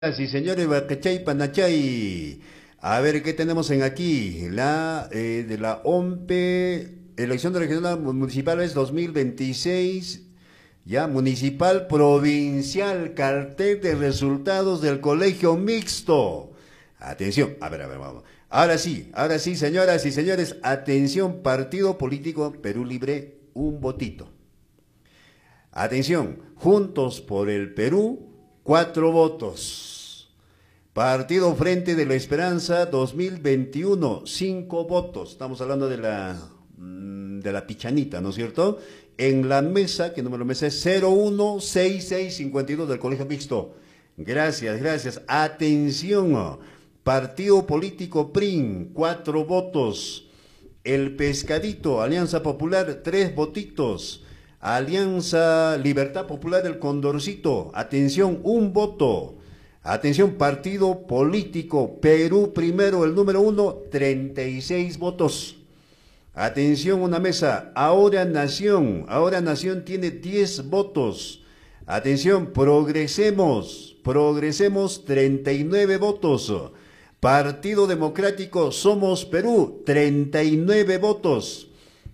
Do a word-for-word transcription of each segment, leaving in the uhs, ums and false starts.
Sí, señores, Bacachay, Panachay. A ver, ¿qué tenemos en aquí? La eh, de la O M P E, elección de regional municipales dos mil veintiséis, ya, municipal, provincial, cartel de resultados del colegio mixto. Atención, a ver, a ver, vamos. Ahora sí, ahora sí, señoras y señores, atención, partido político Perú Libre, un votito. Atención, Juntos por el Perú, cuatro votos. Partido Frente de la Esperanza dos mil veintiuno, cinco votos. Estamos hablando de la, de la pichanita, ¿no es cierto? En la mesa, que número de mesa es cero uno seis seis cinco dos del Colegio Mixto. Gracias, gracias. Atención, Partido Político P R I N, cuatro votos. El Pescadito, Alianza Popular, tres votitos. Alianza Libertad Popular, el Condorcito, atención, un voto. Atención, Partido Político Perú Primero, el número uno, treinta y seis votos. Atención, una mesa, Ahora Nación, Ahora Nación tiene diez votos. Atención, Progresemos, Progresemos, treinta y nueve votos. Partido Democrático Somos Perú, treinta y nueve votos.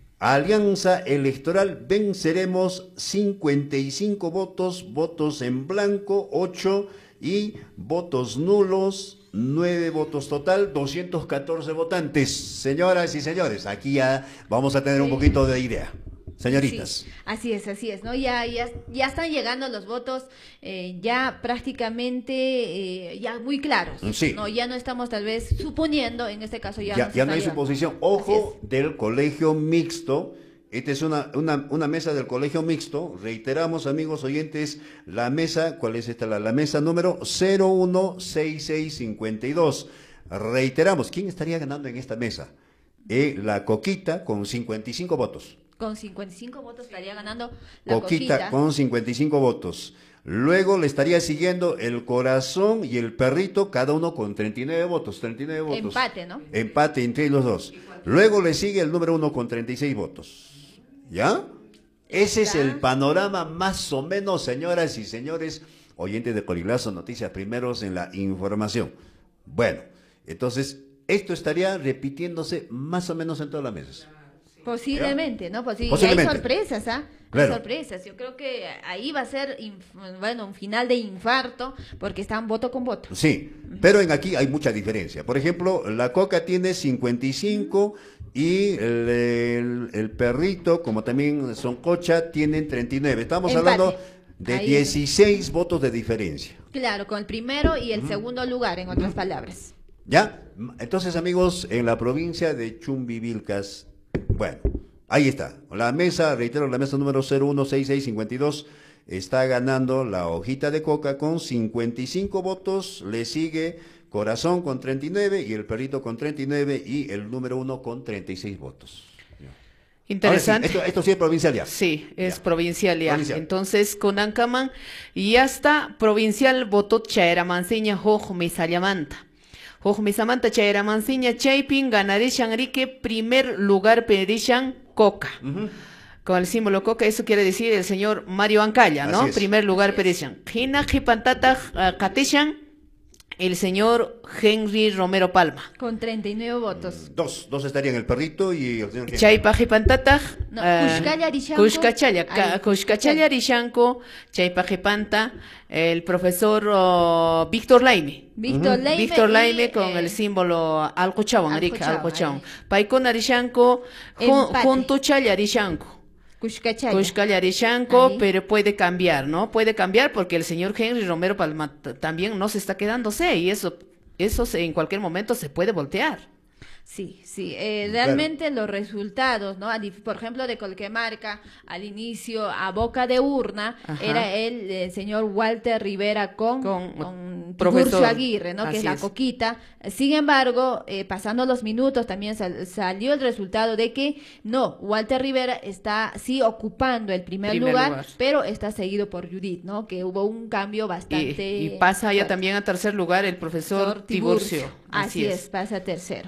Alianza Electoral Venceremos, cincuenta y cinco votos, votos en blanco, ocho y votos nulos, nueve votos total, doscientos catorce votantes. Señoras y señores, aquí ya vamos a tener un poquito de idea. Señoritas. Sí, así es, así es, ¿no? Ya, ya, ya están llegando los votos eh, ya prácticamente eh, ya muy claros, sí. ¿no? Ya no estamos tal vez suponiendo, en este caso ya, ya, ya no hay suposición. Ojo del colegio mixto. Esta es una, una, una mesa del colegio mixto. Reiteramos, amigos oyentes, la mesa, ¿cuál es esta? La, la mesa número cero uno seis seis cinco dos. Reiteramos, ¿quién estaría ganando en esta mesa? Eh, la Coquita con cincuenta y cinco votos. Con cincuenta y cinco votos estaría ganando la Coquita, Coquita. con cincuenta y cinco votos. Luego le estaría siguiendo el Corazón y el Perrito, cada uno con treinta y nueve votos. treinta y nueve votos. Empate, ¿no? Empate entre los dos. Luego le sigue el número uno con treinta y seis votos. ¿Ya? Ese es el panorama más o menos, señoras y señores, oyentes de Colilazo Noticias Primeros en la información. Bueno, entonces, esto estaría repitiéndose más o menos en todas las mesas. Posiblemente, ¿no? Pues sí, Posiblemente. hay sorpresas, ¿ah? Claro. Hay sorpresas. Yo creo que ahí va a ser, bueno, un final de infarto, porque están voto con voto. Sí, pero en aquí hay mucha diferencia. Por ejemplo, la Coca tiene cincuenta y cinco y el, el, el Perrito, como también son Cocha, tienen treinta y nueve. Estamos Empate. hablando de Ahí dieciséis es. votos de diferencia. Claro, con el primero y el uh-huh. segundo lugar, en otras uh-huh. palabras. ¿Ya? Entonces, amigos, en la provincia de Chumbivilcas, bueno, ahí está. La mesa, reitero, la mesa número cero uno seis seis cinco dos está ganando la hojita de Coca con cincuenta y cinco votos. Le sigue Corazón con treinta y nueve y el Perrito con treinta y nueve y el número uno con treinta y seis votos. Interesante. Sí, esto, esto sí es provincial ya. Sí, es ya. provincial ya. Provincial. Entonces, con Ancaman, ya está provincial votot chaera mansiña hoj misalamanta. Hoj misamanta chaera mansiña chaipin ganarishan rique primer lugar perishan Coca. Uh-huh. Con el símbolo Coca, eso quiere decir el señor Mario Ancaya, ¿no? Así es. Primer lugar perishan. Hina jipantata uh, kateshan el señor Henry Romero Palma. Con treinta y nueve votos. Dos, dos estarían el Perrito y el señor Chaypa Jipantata. No, Kushkalla Arishanko. Kushkachalla, Kushkachalla Arishanko, Chaypa Jipanta, el profesor uh, Víctor Laime. Víctor uh-huh. Laime. Víctor Laime y, con eh, el símbolo Alcochawan, Arica Alcochawan. ahí. Paikon Arishanko, junto Chaya Arishanko. Kushkachalla. Kushkachalla Arishanko, pero puede cambiar, ¿no? Puede cambiar porque el señor Henry Romero Palma también no se está quedándose y eso, eso se, en cualquier momento se puede voltear. Sí, sí, eh, realmente claro. Los resultados, ¿no? Por ejemplo, de Colquemarca, al inicio, a boca de urna, Ajá. era el, el señor Walter Rivera con, con, con profesor Aguirre, ¿no? Que es la es. Coquita. Sin embargo, eh, pasando los minutos, también sal, salió el resultado de que no, Walter Rivera está sí ocupando el primer, primer lugar, lugar, pero está seguido por Judith, ¿no? Que hubo un cambio bastante... Y, y pasa ya también a tercer lugar el profesor Tiburcio. Tiburcio. Así, Así es. es, pasa a tercero. Bueno,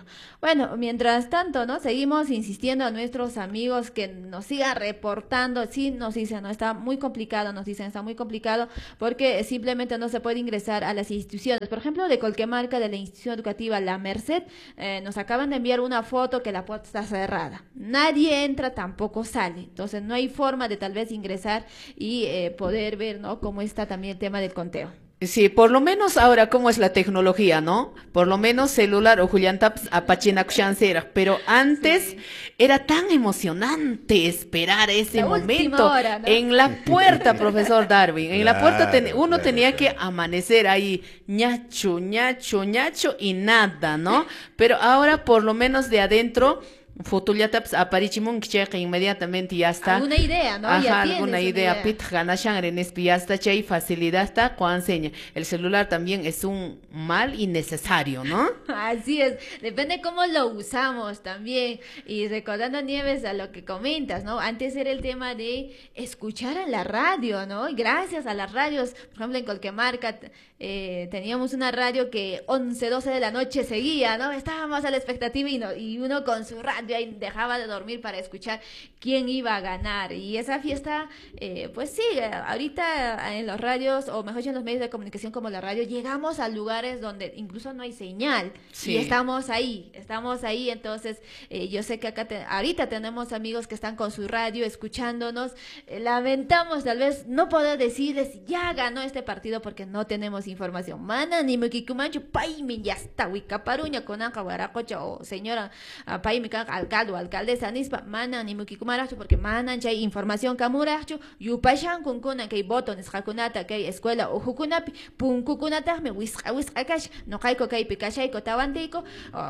Bueno, mientras tanto, ¿no? Seguimos insistiendo a nuestros amigos que nos sigan reportando. Sí, nos dicen, no, está muy complicado, nos dicen, está muy complicado porque simplemente no se puede ingresar a las instituciones. Por ejemplo, de Colquemarca, de la institución educativa La Merced, eh, nos acaban de enviar una foto que la puerta está cerrada. Nadie entra, tampoco sale. Entonces, no hay forma de tal vez ingresar y eh, poder ver, ¿no?, cómo está también el tema del conteo. Sí, por lo menos ahora cómo es la tecnología, ¿no? Por lo menos celular o Juliantaps apachinakushansera, pero antes sí. Era tan emocionante esperar ese la momento hora, ¿no? En la puerta, profesor Darwin, en claro, la puerta ten, uno claro, tenía claro. que amanecer ahí, ñacho, ñacho, ñacho y nada, ¿no? Pero ahora por lo menos de adentro Fotuliataps aparichimun que inmediatamente ya está. Alguna idea, ¿no? Ajá, ya alguna idea. idea. Pit ganashan renespi ya está chay facilidad está cuando enseña. El celular también es un mal innecesario, ¿no? Así es, depende cómo lo usamos también. Y recordando, Nieves, a lo que comentas, ¿no? Antes era el tema de escuchar a la radio, ¿no? Y gracias a las radios, por ejemplo, en Colquemarca eh, teníamos una radio que once, doce de la noche seguía, ¿no? Estábamos a la expectativa y, no, y uno con su radio ahí dejaba de dormir para escuchar quién iba a ganar. Y esa fiesta, eh, pues sí, ahorita en los radios, o mejor dicho en los medios de comunicación como la radio, llegamos a lugares donde incluso no hay señal. Sí. Y estamos ahí, estamos ahí. Entonces, eh, yo sé que acá te, ahorita tenemos amigos que están con su radio escuchándonos. Eh, lamentamos tal vez no poder decirles ya ganó este partido porque no tenemos información. Mana ni me kikumancho paimin ya está wikaparuña con anca guaracocha o señora paimin alcalde o alcaldesa nispa mana ni me kikumarachos porque manan chay información kamuracho yupashan kunkuna que voto nisqakunata que escuela o jukunapi punkukunata me wisqa wisqa kash no kaiko kay pikashayko tawanteiko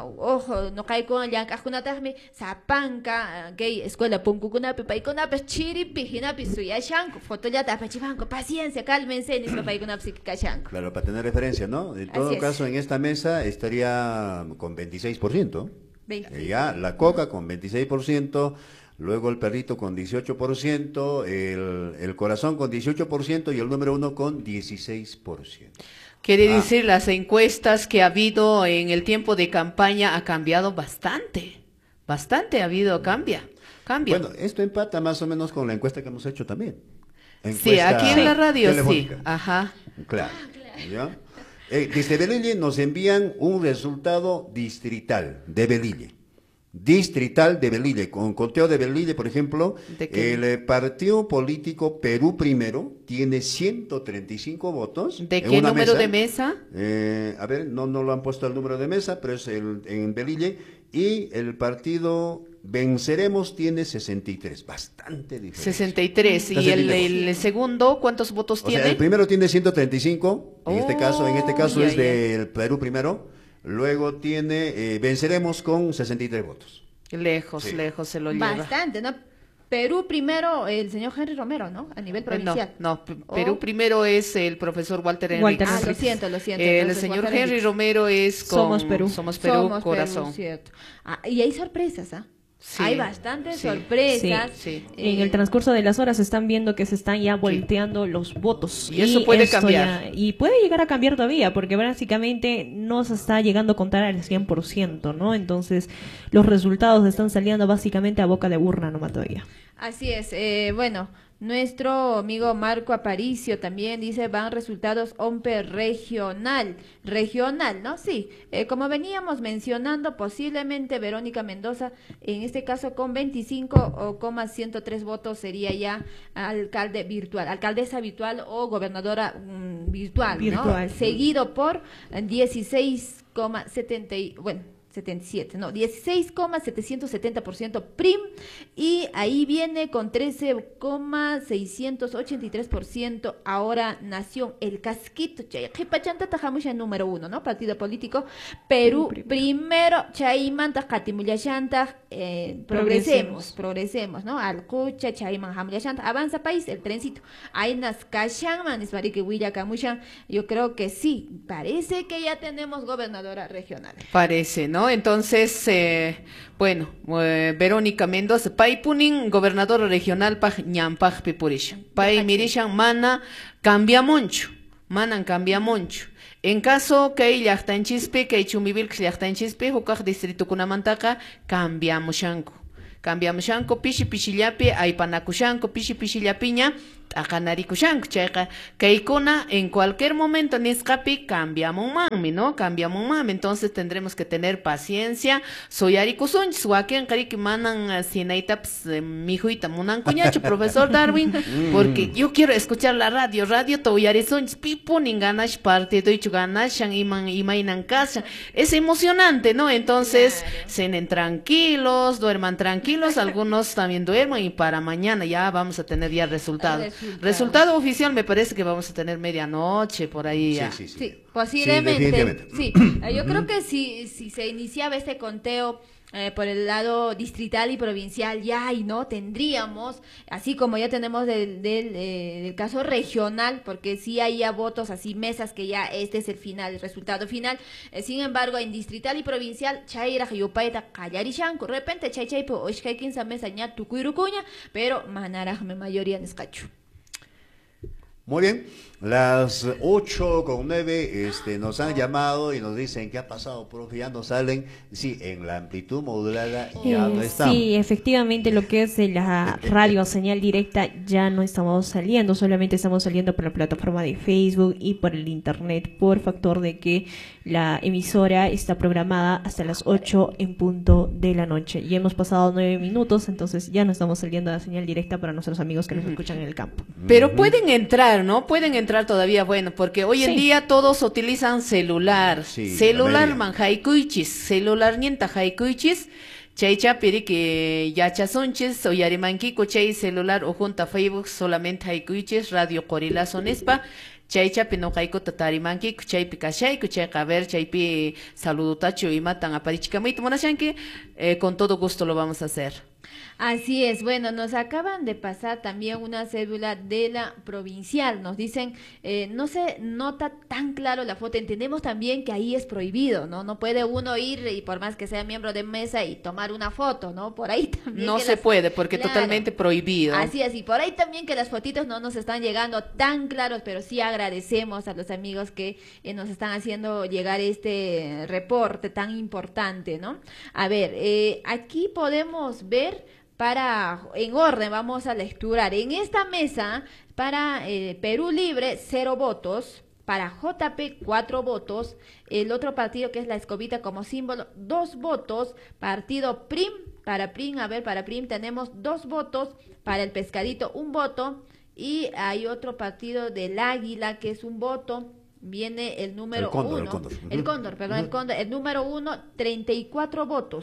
ojo no kaiko llank'aqkunata me sapanka que escuela punkukunapi paykunapas chiripi hinapi suyashanku fotollata apachibanko paciencia cálmense nispa paykunapi kashanku. Claro, para tener referencia, ¿no? En todo caso, en esta mesa estaría con veintiséis por ciento. veinte. Ya, la coca con veintiséis por ciento, luego el perrito con dieciocho por ciento, el, el corazón con dieciocho por ciento y el número uno con dieciséis por ciento. Quiere ah. decir, las encuestas que ha habido en el tiempo de campaña ha cambiado bastante, bastante ha habido, cambia, cambia. Bueno, esto empata más o menos con la encuesta que hemos hecho también. Encuesta sí, aquí en la radio telefónica. Sí, ajá. Claro, ¿ya? Eh, desde Belille nos envían un resultado distrital de Belille. Distrital de Belille. Con conteo de Belille, por ejemplo, el eh, partido político Perú Primero tiene ciento treinta y cinco votos. ¿De qué número mesa. de mesa? Eh, a ver, no, no lo han puesto el número de mesa, pero es el, en Belille. Y el partido Venceremos tiene sesenta y tres, bastante diferente. sesenta y tres, ¿y el, el segundo cuántos votos o tiene? Sea, el primero tiene ciento treinta y cinco, en oh, este caso, en este caso ya, es ya. del Perú Primero, luego tiene eh, Venceremos con sesenta y tres votos. Lejos, sí. lejos se lo lleva. Bastante, ¿no? Perú primero, el señor Henry Romero, ¿no? A nivel provincial. No, no Perú oh. primero es el profesor Walter Enrique. Walter ah, lo siento, lo siento. El Entonces, señor Walter Henry Enrique. Romero es con Somos Perú. Somos Perú, Somos corazón. Perú, cierto. Ah, y hay sorpresas, ¿ah? Sí, hay bastantes sí, sorpresas. Sí, sí. Eh, en el transcurso de las horas están viendo que se están ya volteando sí. los votos. Y eso y puede cambiar. Ya, y puede llegar a cambiar todavía, porque básicamente no se está llegando a contar al cien por ciento, ¿no? Entonces, los resultados están saliendo básicamente a boca de urna nomás todavía. Así es. Eh, bueno, nuestro amigo Marco Aparicio también dice, van resultados OMPE regional, regional, ¿no? Sí, eh, como veníamos mencionando, posiblemente Verónica Mendoza, en este caso con veinticinco coma ciento tres votos sería ya alcalde virtual, alcaldesa virtual o gobernadora um, virtual, virtual, ¿no? Seguido por dieciséis coma setenta, bueno, setenta y siete, no, dieciséis coma setecientos setenta por ciento P R I M y ahí viene con trece coma seiscientos ochenta y tres por ciento ahora Nación, el casquito, Chayapachanta Tajamusha número uno, ¿no? Partido político, Perú primero, primero Chaymanta Jatimuyashanta, eh, progresemos, progresemos, ¿no? Alcucha, Chayman Hamuyashanta, avanza país, el trencito, Ainas Kashanman, Ismariki Huilla Kamushan, yo creo que sí, parece que ya tenemos gobernadora regional. Parece, ¿no? Entonces, eh, bueno, eh, Verónica Mendoza, Pai Punin, gobernadora regional, Paj Ñampaj Pipurish. Pai Mirishan, Mana, cambia mucho, Manan cambia mucho. En caso que llaqtanchispi, que chumivilk llaqtanchispi, hukaq distrito kunamantaqa cambiamushanku. Cambiamushanku pishi pishillapi, aypanakushanku pishi pishillapiña, taqanarikushanku chayqa kaykuna en cualquier momento nisqapi cambiamunmanmi, ¿no? Cambiamunmanmi, entonces tendremos que tener paciencia, soyarikusunchis, wakin qariki manan sinaytapas mijuyta munankuñachu, profesor Darwin, porque yo quiero escuchar la radio, radio toyarisunchis, pipunin ganash partidoichu ganashan, iman imainan kashan, es emocionante, ¿no? Entonces, claro, cenen tranquilos, duerman tranquilos, algunos también duerman y para mañana ya vamos a tener ya resultados. Resultado. Resultado oficial me parece que vamos a tener medianoche por ahí ya. Sí, sí, sí. Sí, posiblemente. Sí, sí. Yo creo que si, si se iniciaba este conteo eh, por el lado distrital y provincial, ya y no tendríamos, así como ya tenemos del, del, eh, del caso regional, porque sí hay ya votos, así mesas que ya este es el final, el resultado final. Eh, sin embargo, en distrital y provincial, chaira yupaita callarishanco, de repente chay chay po oishkai quince mesa ña tukuirucuña, pero manarajme mayoría en escacho. Muy bien, las ocho con nueve este, nos han llamado y nos dicen, ¿qué ha pasado, profe? Ya no salen. Sí, en la amplitud modulada ya eh, no estamos. Sí, efectivamente, lo que es la radio señal directa ya no estamos saliendo, solamente estamos saliendo por la plataforma de Facebook y por el internet, por factor de que la emisora está programada hasta las ocho en punto de la noche. Y hemos pasado nueve minutos, entonces ya no estamos saliendo a la señal directa para nuestros amigos que nos escuchan en el campo. Pero pueden entrar, ¿no? Pueden entrar todavía, bueno, porque hoy en sí. día todos utilizan celular. Sí, celular manjaikuichis, celular nienta jaikuichis. Chaycha piri que yachasunchis o yarimanquico chay celular o junta Facebook solamente jaikuichis, radio corila sonespa. Chaycha pino jaico tatarimanquico, chaypi kashayco, chayca ver, chaypi saludutacho y matan a parichicamuito monashanque, eh, con todo gusto lo vamos a hacer. Así es, bueno, nos acaban de pasar también una cédula de la provincial, nos dicen, eh, no se nota tan claro la foto, entendemos también que ahí es prohibido, ¿no? No puede uno ir y por más que sea miembro de mesa y tomar una foto, ¿no? Por ahí también. No se las... puede, porque claro, totalmente prohibido. Así es, y por ahí también que las fotitos no nos están llegando tan claros, pero sí agradecemos a los amigos que eh, nos están haciendo llegar este reporte tan importante, ¿no? A ver, eh, aquí podemos ver... Para, en orden, vamos a lecturar. En esta mesa, para eh, Perú Libre, cero votos. Para J P, cuatro votos. El otro partido, que es la escobita como símbolo, dos votos. Partido P R I M, para P R I M, a ver, para P R I M tenemos dos votos. Para el Pescadito, un voto. Y hay otro partido del Águila, que es un voto. Viene el número el cóndor, uno. El cóndor, el cóndor perdón, uh-huh. el cóndor. El número uno, treinta y cuatro votos.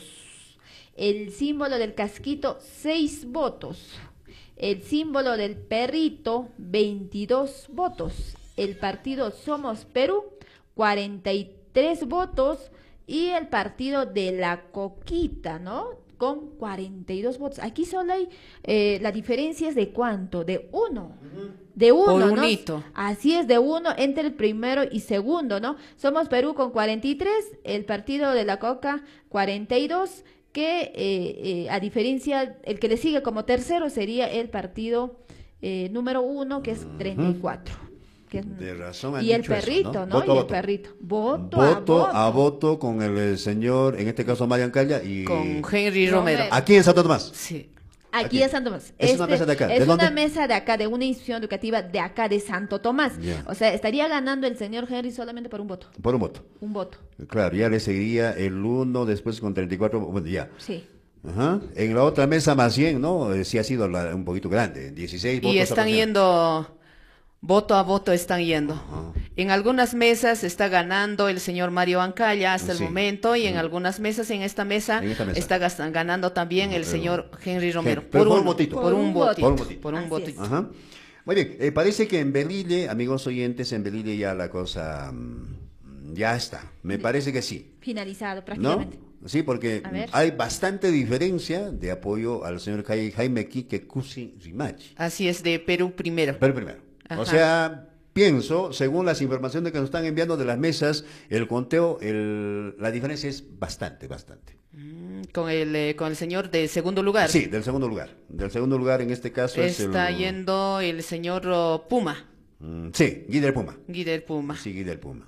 El símbolo del casquito, seis votos. El símbolo del perrito, veintidós votos. El partido Somos Perú, cuarenta y tres votos. Y el partido de la Coquita, ¿no? Con cuarenta y dos votos. Aquí solo hay, eh, la diferencia es de cuánto, de uno. De uno, ¿no? Así es, de uno entre el primero y segundo, ¿no? Somos Perú con cuarenta y tres, el partido de la Coca, cuarenta y dos. Que eh, eh, a diferencia, el que le sigue como tercero sería el partido eh, número uno, que es treinta y cuatro. Que es, de razón y el perrito, eso, ¿no? ¿no? Voto, y el voto. perrito. Voto, voto a voto. a voto con el, el señor, en este caso Marian Calla y... Con Henry Romero. Romero. Aquí en Santo Tomás. Sí. Aquí en Santo Tomás. Es este, una mesa de acá. ¿De es dónde? una mesa de acá, de una institución educativa de acá, de Santo Tomás. Yeah. O sea, estaría ganando el señor Henry solamente por un voto. Por un voto. Un voto. Claro, ya le seguiría el uno, después con treinta y cuatro, bueno, ya. Sí. Ajá. En la otra mesa más bien, ¿no? Eh, sí ha sido la, un poquito grande, dieciséis votos. Y están yendo... Voto a voto están yendo. Uh-huh. En algunas mesas está ganando el señor Mario Ancalla hasta sí. el momento, y uh-huh. en algunas mesas, en esta mesa, en esta mesa. está ganando también uh-huh. el señor Henry Romero. Por, por, un, un votito. Por un votito. Por un votito. Por un votito. Ajá. Muy bien, eh, parece que en Belile, amigos oyentes, en Belile ya la cosa mmm, ya está. Me parece que sí. Finalizado prácticamente. ¿No? Sí, porque hay bastante diferencia de apoyo al señor Jaime Quique Cusi Rimachi. Así es, de Perú primero. Perú primero. Ajá. O sea, pienso, según las informaciones que nos están enviando de las mesas, el conteo, el, la diferencia es bastante, bastante. Mm, con el eh, con el señor de segundo lugar. Sí, del segundo lugar. Del segundo lugar en este caso está es el... Está yendo el señor oh, Puma. Mm, sí, Guider Puma. Guider Puma. Sí, Guider Puma.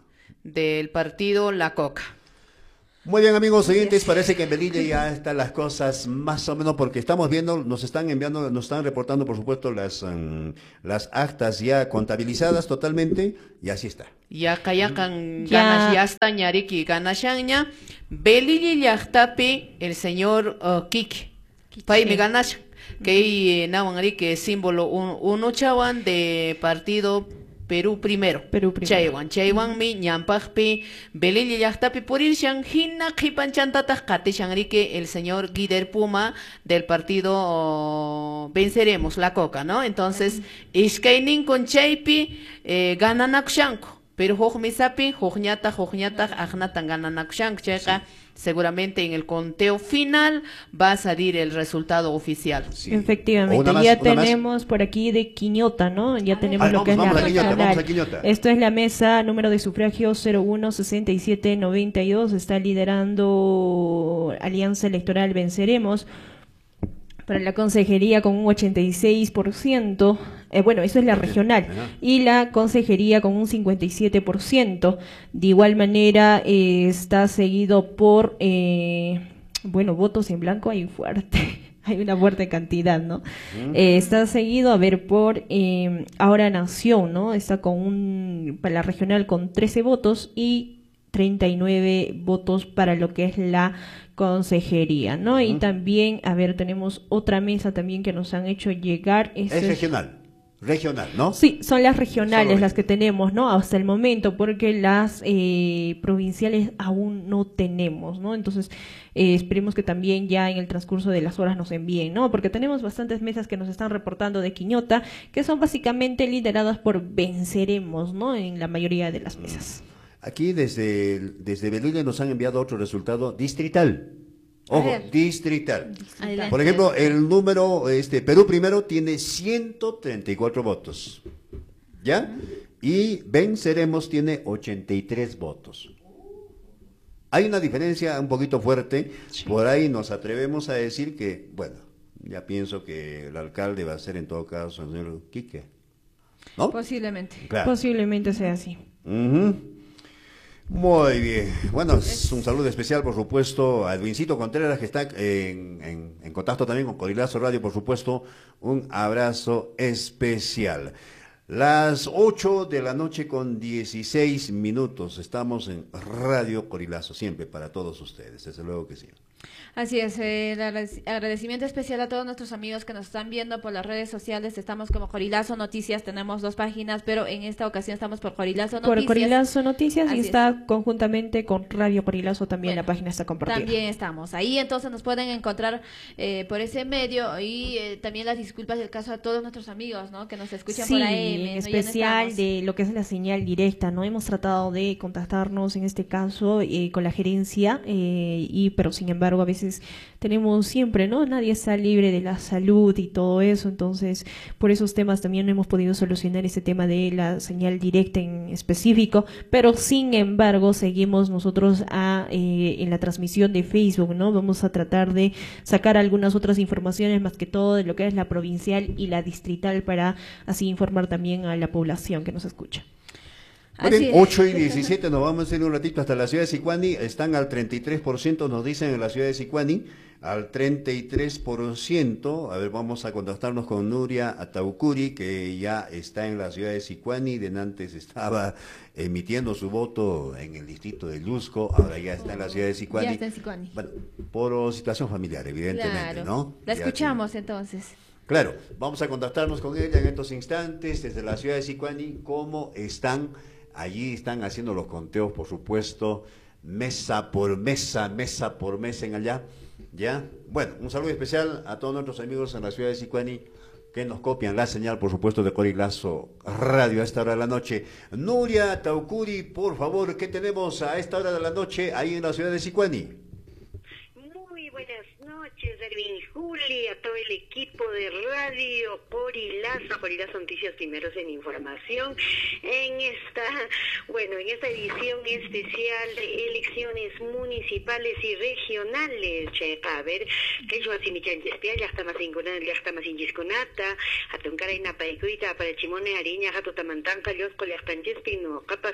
del partido La Coca. Muy bien, amigos oyentes, parece que en Melilla ya están las cosas más o menos, porque estamos viendo, nos están enviando, nos están reportando, por supuesto, las, um, las actas ya contabilizadas totalmente, y así está. Ya kayakan ganas ya está ñariki ganashaña, Belilla llaqtapi el señor uh, Kiki. Pay me ganas que eh, nawan que símbolo un, uno chawan de partido Perú primero. Perú primero. Chaywan, chaywan mi ñampajpi, Belilla llaqtapi por ir shan hina qipanchantataq qatishanrique el señor Guider Puma del partido oh, Venceremos La Coca, ¿no? Entonces, iskainin con chaypi eh, gananakushanko. Pero hojmisapi, hojñata, hojñata, ajnatan gananakushanko. Chayqa seguramente en el conteo final va a salir el resultado oficial. Sí. Efectivamente, más, ya tenemos más. Por aquí de Quiñota, ¿no? Ya tenemos Ay, lo vamos, que es vamos la a Quiñota, regional. vamos a Quiñota. Esto es la mesa número de sufragio cero uno sesenta y siete noventa y dos. Está liderando Alianza Electoral Venceremos para la consejería con un ochenta y seis por ciento. Eh, bueno, eso es la regional. Y la consejería con un cincuenta y siete por ciento. De igual manera, eh, está seguido por, eh, bueno, votos en blanco hay fuerte. Hay una fuerte cantidad, ¿no? Uh-huh. Eh, está seguido, a ver, por eh, Ahora Nación, ¿no? Está con un, para la regional con trece votos y treinta y nueve votos para lo que es la consejería, ¿no? Uh-huh. Y también, a ver, tenemos otra mesa también que nos han hecho llegar. Es regional. Regional, ¿no? Sí, son las regionales Solo las que tenemos, ¿no? Hasta el momento, porque las eh, provinciales aún no tenemos, ¿no? Entonces, eh, esperemos que también ya en el transcurso de las horas nos envíen, ¿no? Porque tenemos bastantes mesas que nos están reportando de Quiñota, que son básicamente lideradas por Venceremos, ¿no? En la mayoría de las mesas. Aquí desde, desde Belilla nos han enviado otro resultado distrital. Ojo, distrital. distrital. Por ejemplo, el número, este, Perú primero tiene ciento treinta y cuatro votos. ¿Ya? Y Venceremos tiene ochenta y tres votos. Hay una diferencia un poquito fuerte. Sí. Por ahí nos atrevemos a decir que, bueno, ya pienso que el alcalde va a ser en todo caso el señor Quique, ¿no? Posiblemente. Claro. Posiblemente sea así. Uh-huh. Muy bien. Bueno, es un saludo especial, por supuesto, a Edwincito Contreras, que está en, en, en contacto también con Corilazo Radio, por supuesto. Un abrazo especial. Las ocho de la noche con dieciséis minutos. Estamos en Radio Corilazo, siempre para todos ustedes, desde luego que sí. Así es, eh, el agradecimiento especial a todos nuestros amigos que nos están viendo por las redes sociales. Estamos como Corilazo Noticias, tenemos dos páginas, pero en esta ocasión estamos por Corilazo Noticias. Por Corilazo Noticias. Así y está es. Conjuntamente con Radio Corilazo también, bueno, la página está compartida. También estamos ahí, entonces nos pueden encontrar eh, por ese medio y eh, también las disculpas del caso a todos nuestros amigos, ¿no? Que nos escuchan sí, por A M. En ¿no? especial de lo que es la señal directa, ¿no? Hemos tratado de contactarnos en este caso eh, con la gerencia, eh, y pero sin embargo a veces tenemos siempre, ¿no? Nadie está libre de la salud y todo eso, entonces por esos temas también no hemos podido solucionar ese tema de la señal directa en específico, pero sin embargo seguimos nosotros a, eh, en la transmisión de Facebook, ¿no? Vamos a tratar de sacar algunas otras informaciones, más que todo de lo que es la provincial y la distrital, para así informar también a la población que nos escucha. Miren, ocho y diecisiete, nos vamos a ir un ratito hasta la ciudad de Sicuani. Están al treinta y tres por ciento, nos dicen en la ciudad de Sicuani, al treinta y tres por ciento. A ver, vamos a contactarnos con Nuria Ataucuri, que ya está en la ciudad de Sicuani. De antes estaba emitiendo su voto en el distrito de Lusco, ahora ya está en la ciudad de Sicuani. Ya está en Sicuani. Bueno, por situación familiar, evidentemente, claro. ¿no? La ya escuchamos tiene... entonces. Claro, vamos a contactarnos con ella en estos instantes desde la ciudad de Sicuani. ¿Cómo están? Allí están haciendo los conteos, por supuesto, mesa por mesa, mesa por mesa en allá, ¿ya? Bueno, un saludo especial a todos nuestros amigos en la ciudad de Sicuani que nos copian la señal, por supuesto, de Corilazo Radio a esta hora de la noche. Nuria Taucuri, por favor, ¿qué tenemos a esta hora de la noche ahí en la ciudad de Sicuani? Muy buenas noches. noches, Erwin Juli, a todo el equipo de Radio Corilazo, Corilazo Noticias Primeros en Información, en esta, bueno, en esta edición especial de elecciones municipales y regionales. Checa, a ver, que yo así mi chanchespia, ya está más inconata, ya está más injisconata, a tuncara y napaicuita, para chimone ariña, gato tamantanca, los coleactanchespi, no, capas,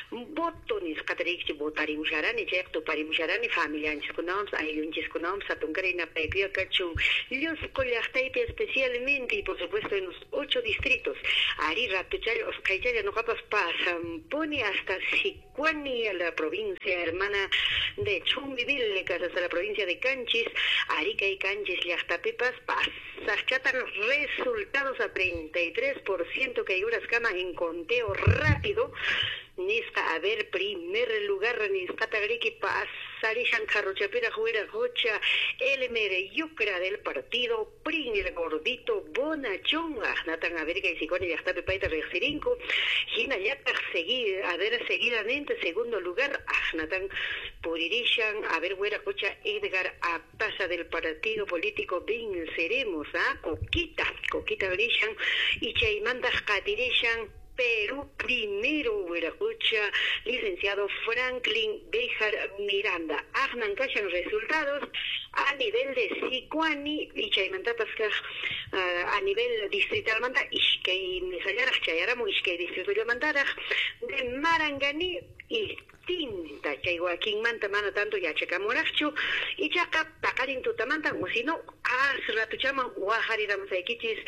botones, catarixi, botarimusharani, checa, tu parimusharani, familia, anchesconams, ayunchisconams, a tuncara y napaicuita, cachu, los coleactaipi especialmente, y por supuesto en los ocho distritos, ari ratuchal, os caichaya, no capas, pasan, pone hasta Sicuani, a la provincia hermana de Chumbiville, hasta la provincia de Canchis, Arica y Canchis, y hasta Pepas, pasas, chatan los resultados a treinta y tres por ciento que hay unas camas en conteo rápido. Nisca, a ver, primer lugar, Nisca Tagriki, Pasarishan Carrochapera, Juera Rocha, el Mereyucra del partido, Prin, el gordito, Bonachón, Natan, a ver, que si con ya está Pepaita Rexerinco, Gina Yata, seguir, a ver, seguidamente, segundo lugar, Natan, Puririshan, a ver, Juera Rocha, Edgar, a pasa del partido político, venceremos, ¿ah? Coquita, Coquita Brishan, y Chaimandas Catirishan, Perú primero, Hueracucha, licenciado Franklin Béjar Miranda. Agnan Cachan resultados a nivel de Sicuani y Chaymantapas, uh, a nivel distrital manda, Ishkei Misayaraj, Chayaramo, Ishkei distrito mandara, de Marangani y Tinta, Chayhuaquín Manta, mano tanto ya Chacamorachu, y Chaca, Tacarin Tutamanta, o si no, As Ratuchaman, Guajariram Saikichis.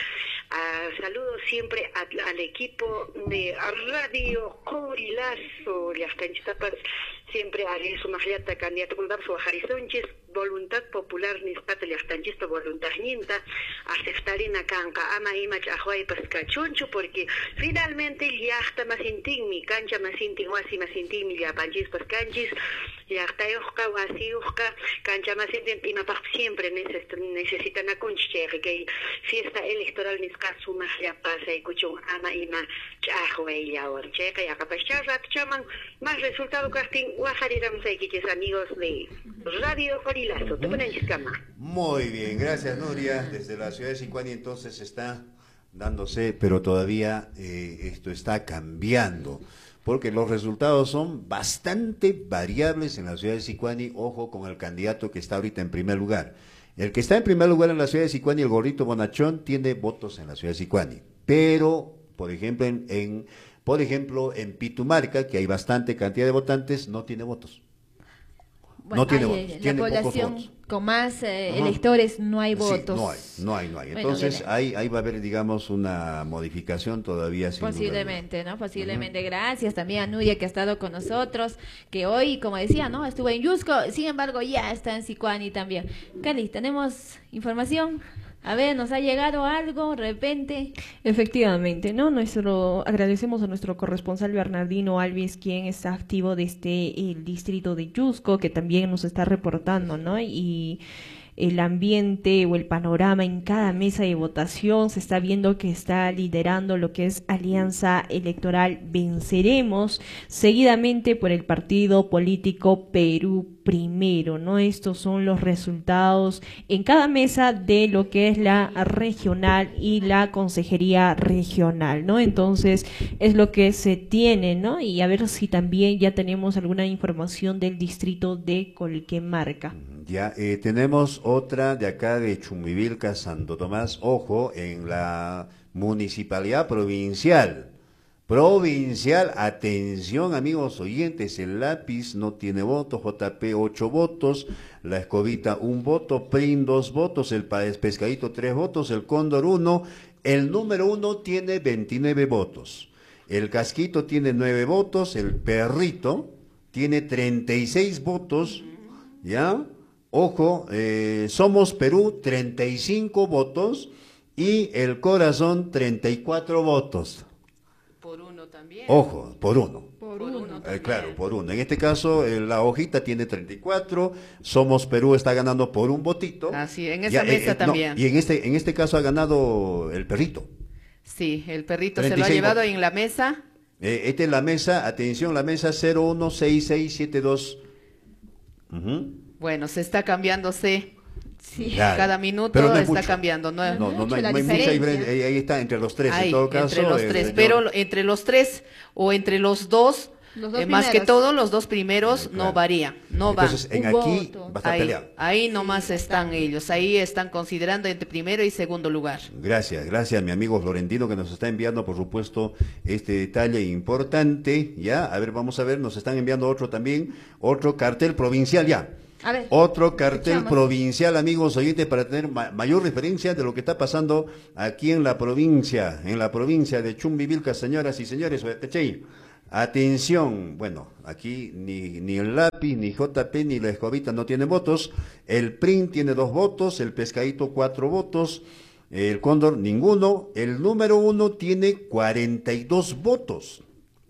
Uh, saludos siempre a, al equipo de Radio Corilazo, las canchitapas, siempre a su majliata candidato con su Jarisonches, voluntad popular, nispata las canchista voluntad nienta, aceptarina canca, ama imach ajuay pascachoncho, porque finalmente ya está más intim, mi cancha más intim, guasi más intim, ya panchis pascanchis, ya está yojka, guasi yojka, cancha más intim, y mapach siempre necesitan a conche, que fiesta electoral nisca su majlia pasa y cuchón ama ima chajuay ya or checa, ya capaz charrat chaman, más resultado casting, guajariram saikiches amigos de Radio Corilazo. Muy bien, gracias Nuria. Desde la ciudad de Sicuani entonces está dándose, pero todavía eh, esto está cambiando, porque los resultados son bastante variables en la ciudad de Sicuani. Ojo con el candidato que está ahorita en primer lugar. El que está en primer lugar en la ciudad de Sicuani, el gordito Bonachón, tiene votos en la ciudad de Sicuani, pero por ejemplo en, en por ejemplo en Pitumarca, que hay bastante cantidad de votantes, no tiene votos. Bueno, no tiene hay, votos, la tiene población pocos votos. Con más eh, electores no hay Sí, votos. no hay, no hay, no hay. Bueno, Entonces bien. ahí, ahí va a haber, digamos, una modificación todavía. Sin Posiblemente, ¿no? Posiblemente. Uh-huh. Gracias también a Nuria que ha estado con nosotros, que hoy, como decía, ¿no? Estuvo en Yusco, sin embargo ya está en Sicuani también. Cali, ¿tenemos información? A ver, ¿nos ha llegado algo de repente? Efectivamente, ¿no? Nuestro, agradecemos a nuestro corresponsal Bernardino Alves, quien está activo desde el distrito de Yusco, que también nos está reportando, ¿no? Y el ambiente o el panorama en cada mesa de votación se está viendo que está liderando lo que es Alianza Electoral Venceremos, seguidamente por el partido político Perú Primero, ¿no? Estos son los resultados en cada mesa de lo que es la regional y la consejería regional, ¿no? Entonces es lo que se tiene, ¿no? Y a ver si también ya tenemos alguna información del distrito de Colquemarca. Ya, eh, tenemos otra de acá de Chumbivilca, Santo Tomás, ojo, en la municipalidad provincial. Provincial, atención amigos oyentes, el lápiz no tiene votos, J P ocho votos, la escobita un voto, Prin dos votos, el pescadito tres votos, el cóndor uno, el número uno tiene veintinueve votos, el casquito tiene nueve votos, el perrito tiene treinta y seis votos, ¿ya? Ojo, eh, Somos Perú, treinta y cinco votos y el corazón, treinta y cuatro votos. Por uno también. Ojo, por uno. Por, Por uno. uno. Eh, claro, por uno. En este caso, eh, la hojita tiene treinta y cuatro, Somos Perú está ganando por un votito. Así, en esa Ya, mesa eh, eh, no, también. y en este, en este caso ha ganado el perrito. Sí, el perrito se lo ha treinta y seis llevado votos. en la mesa. Eh, esta es la mesa, atención, la mesa cero uno seis seis siete dos. Uh-huh. Bueno, se está cambiándose Sí. Claro. Cada minuto Pero no es está mucho. cambiando. No, No, no, no hay, la no hay mucha diferencia. diferencia. Ahí, ahí está, entre los tres, Hay, en todo caso. entre los el tres, señor- pero entre los tres o entre los dos, Los dos eh, más que primeros. todo los dos primeros Claro. no varía, no van. Entonces, en Un aquí voto. va a estar Ahí, peleado. ahí nomás Sí, están bastante. ellos, ahí están considerando entre primero y segundo lugar. Gracias, gracias mi amigo Florentino que nos está enviando, por supuesto, este detalle importante. Ya, a ver, vamos a ver, nos están enviando otro también, otro cartel provincial ya. A ver. Otro cartel escuchamos. provincial, amigos oyentes, para tener ma- mayor referencia de lo que está pasando aquí en la provincia, en la provincia de Chumbivilcas, señoras y señores. ¿Cachai? Atención, bueno, aquí ni, ni el lápiz, ni J P, ni la escobita no tienen votos. El P R I N tiene dos votos, el Pescadito cuatro votos, el Cóndor ninguno. El número uno tiene cuarenta y dos votos.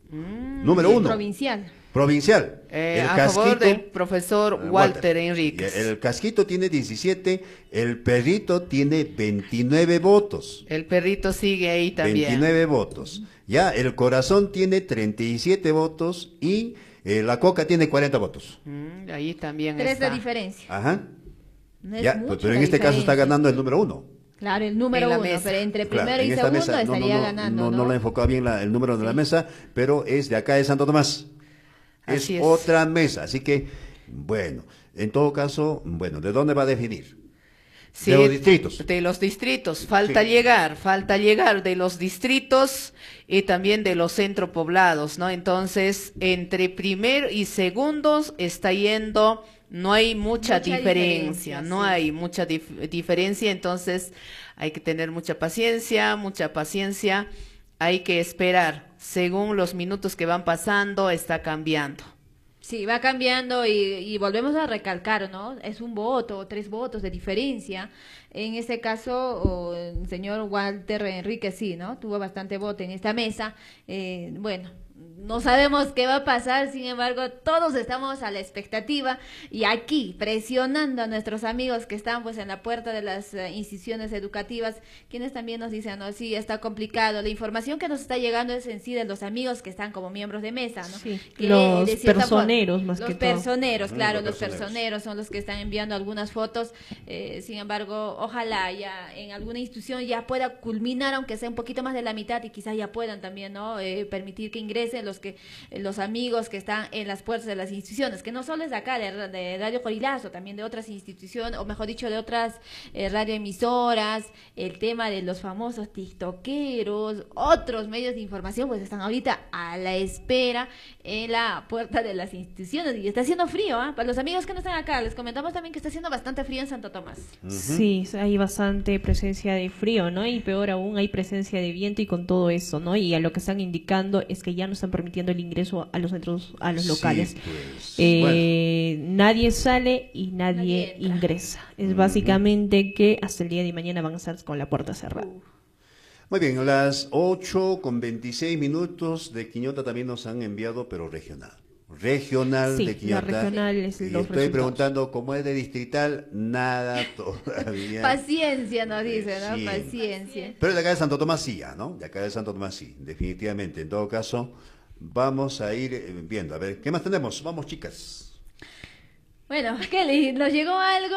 número Sí, uno. provincial. Provincial. Eh, el a favor casquito, del profesor eh, Walter, Y Enríquez. El, el casquito tiene diecisiete, el perrito tiene veintinueve votos. El perrito sigue ahí también. veintinueve votos. Ya, el corazón tiene treinta y siete votos y eh, la coca tiene cuarenta votos. Mm, ahí también Tres está. de diferencia. Ajá. No es Ya, mucho pero en la este caso está diferencia. ganando el número uno. Claro, el número En la uno, mesa. pero entre Claro, primero en y esta segundo mesa, no, no, estaría no, ganando, no, ¿no? no lo he enfocado bien la- el número de la Sí. mesa, pero es de acá de Santo Tomás. Es, Así es. otra mesa, así que, bueno, en todo caso, bueno, ¿de dónde va a definir? Sí, de los distritos. De los distritos. Falta Sí. llegar, falta llegar de los distritos y también de los centro poblados, ¿no? Entonces, entre primero y segundos está yendo, no hay mucha, Mucha diferencia, diferencia, no sí. hay mucha dif- diferencia, entonces hay que tener mucha paciencia, mucha paciencia, hay que esperar. Según los minutos que van pasando, está cambiando. Sí, va cambiando y, y volvemos a recalcar, ¿no? Es un voto o tres votos de diferencia. En este caso, o el señor Walter Enrique sí, ¿no? Tuvo bastante voto en esta mesa. Eh, bueno, no sabemos qué va a pasar, sin embargo, todos estamos a la expectativa y aquí presionando a nuestros amigos que están pues en la puerta de las eh, instituciones educativas, quienes también nos dicen, no, sí, está complicado. La información que nos está llegando es en sí de los amigos que están como miembros de mesa, ¿no? Sí, Que, los de cierta personeros, forma- más los que todo. personeros, Mm, claro, los los personeros. personeros son los que están enviando algunas fotos. Eh, sin embargo, ojalá ya en alguna institución ya pueda culminar, aunque sea un poquito más de la mitad, y quizás ya puedan también, ¿no? Eh, permitir que ingresen los que eh, los amigos que están en las puertas de las instituciones, que no solo es de acá, de, de Radio Corilazo, también de otras instituciones, o mejor dicho, de otras eh, radioemisoras, el tema de los famosos tiktokeros, otros medios de información, pues están ahorita a la espera en la puerta de las instituciones, y está haciendo frío, ¿ah? Para los amigos que no están acá, les comentamos también que está haciendo bastante frío en Santo Tomás. Sí, hay bastante presencia de frío, ¿no? Y peor aún hay presencia de viento y con todo eso, ¿no? Y a lo que están indicando es que ya no están permitiendo el ingreso a los centros, a los Sí, locales. pues, Eh, Nadie sale y nadie, Nadie entra. ingresa. Es básicamente que hasta el día de mañana van a estar con la puerta cerrada. Muy bien, a las ocho con veintiséis minutos de Quiñota también nos han enviado, pero regional. Regional Sí, de la Quiñota. regional es y los estoy resultados. preguntando, ¿cómo es de distrital? Nada todavía. Paciencia, nos dice, ¿no? Sí. Paciencia. Pero de acá de Santo Tomás sí, ya, ¿no? De acá de Santo Tomás sí, definitivamente. En todo caso, vamos a ir eh, viendo. A ver, ¿qué más tenemos? Vamos, chicas. Bueno, Kelly, ¿nos llegó algo?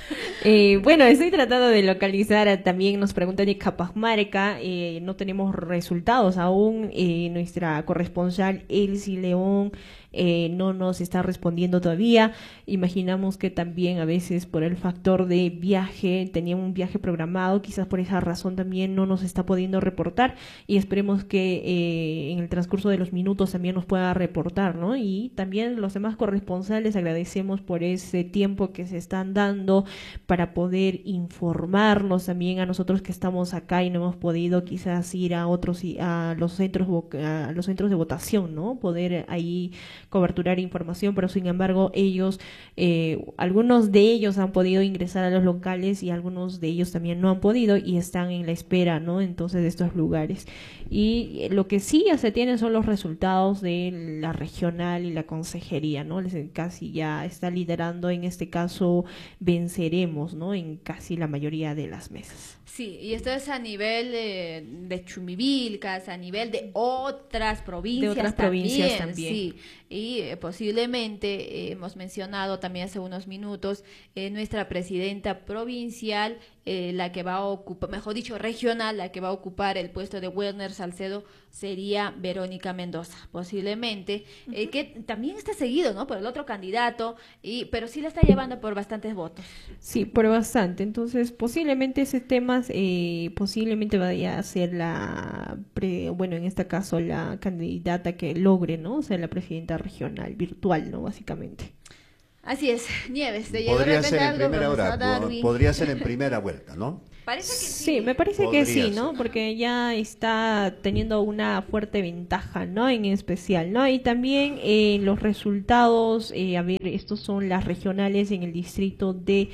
Eh, bueno, estoy tratando de localizar, a- también nos preguntan de Capamarca, eh, no tenemos resultados aún, eh, nuestra corresponsal Elsie León eh, no nos está respondiendo todavía, imaginamos que también a veces por el factor de viaje, tenía un viaje programado, quizás por esa razón también no nos está pudiendo reportar y esperemos que eh, en el transcurso de los minutos también nos pueda reportar, ¿no? Y también los demás corresponsales agradecemos por ese tiempo que se están dando para poder informarnos también a nosotros que estamos acá y no hemos podido quizás ir a otros y a los centros vo- a los centros de votación, ¿no? Poder ahí coberturar información, pero sin embargo ellos eh, algunos de ellos han podido ingresar a los locales y algunos de ellos también no han podido y están en la espera, ¿no? Entonces de estos lugares. Y eh, lo que sí ya se tienen son los resultados de la regional y la consejería, ¿no? Les, casi ya está liderando en este caso Venceremos, ¿no? En casi la mayoría de las mesas. Sí, y esto es a nivel eh, de Chumivilcas, a nivel de otras provincias, De otras también, provincias también. Sí, y eh, posiblemente, eh, hemos mencionado también hace unos minutos, eh, nuestra presidenta provincial, eh, la que va a ocupar, mejor dicho, regional, la que va a ocupar el puesto de Werner Salcedo sería Verónica Mendoza, posiblemente, eh, uh-huh. que también está seguido, ¿no?, por el otro candidato, y pero sí la está llevando por bastantes votos. Sí, por bastante. Entonces, posiblemente ese tema, eh, posiblemente vaya a ser la, pre, bueno, en este caso, la candidata que logre, ¿no?, o sea, la presidenta regional virtual, ¿no?, básicamente. Así es, Nieves, te llegó Podría de ser repente en algo, primera hora, Darwin. podría ser en primera vuelta, ¿no? Parece que sí. Sí, me parece Podría que sí, ¿no? ser. Porque ya está teniendo una fuerte ventaja, ¿no? En especial, ¿no? Y también eh, los resultados, eh, a ver, estos son las regionales en el distrito de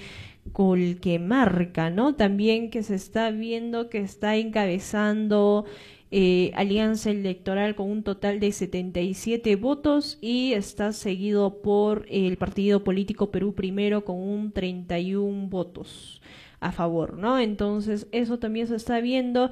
Colquemarca, ¿no? También que se está viendo que está encabezando eh, Alianza Electoral con un total de setenta y siete votos y está seguido por el Partido Político Perú Primero con un treinta y uno votos a favor, ¿no? Entonces eso también se está viendo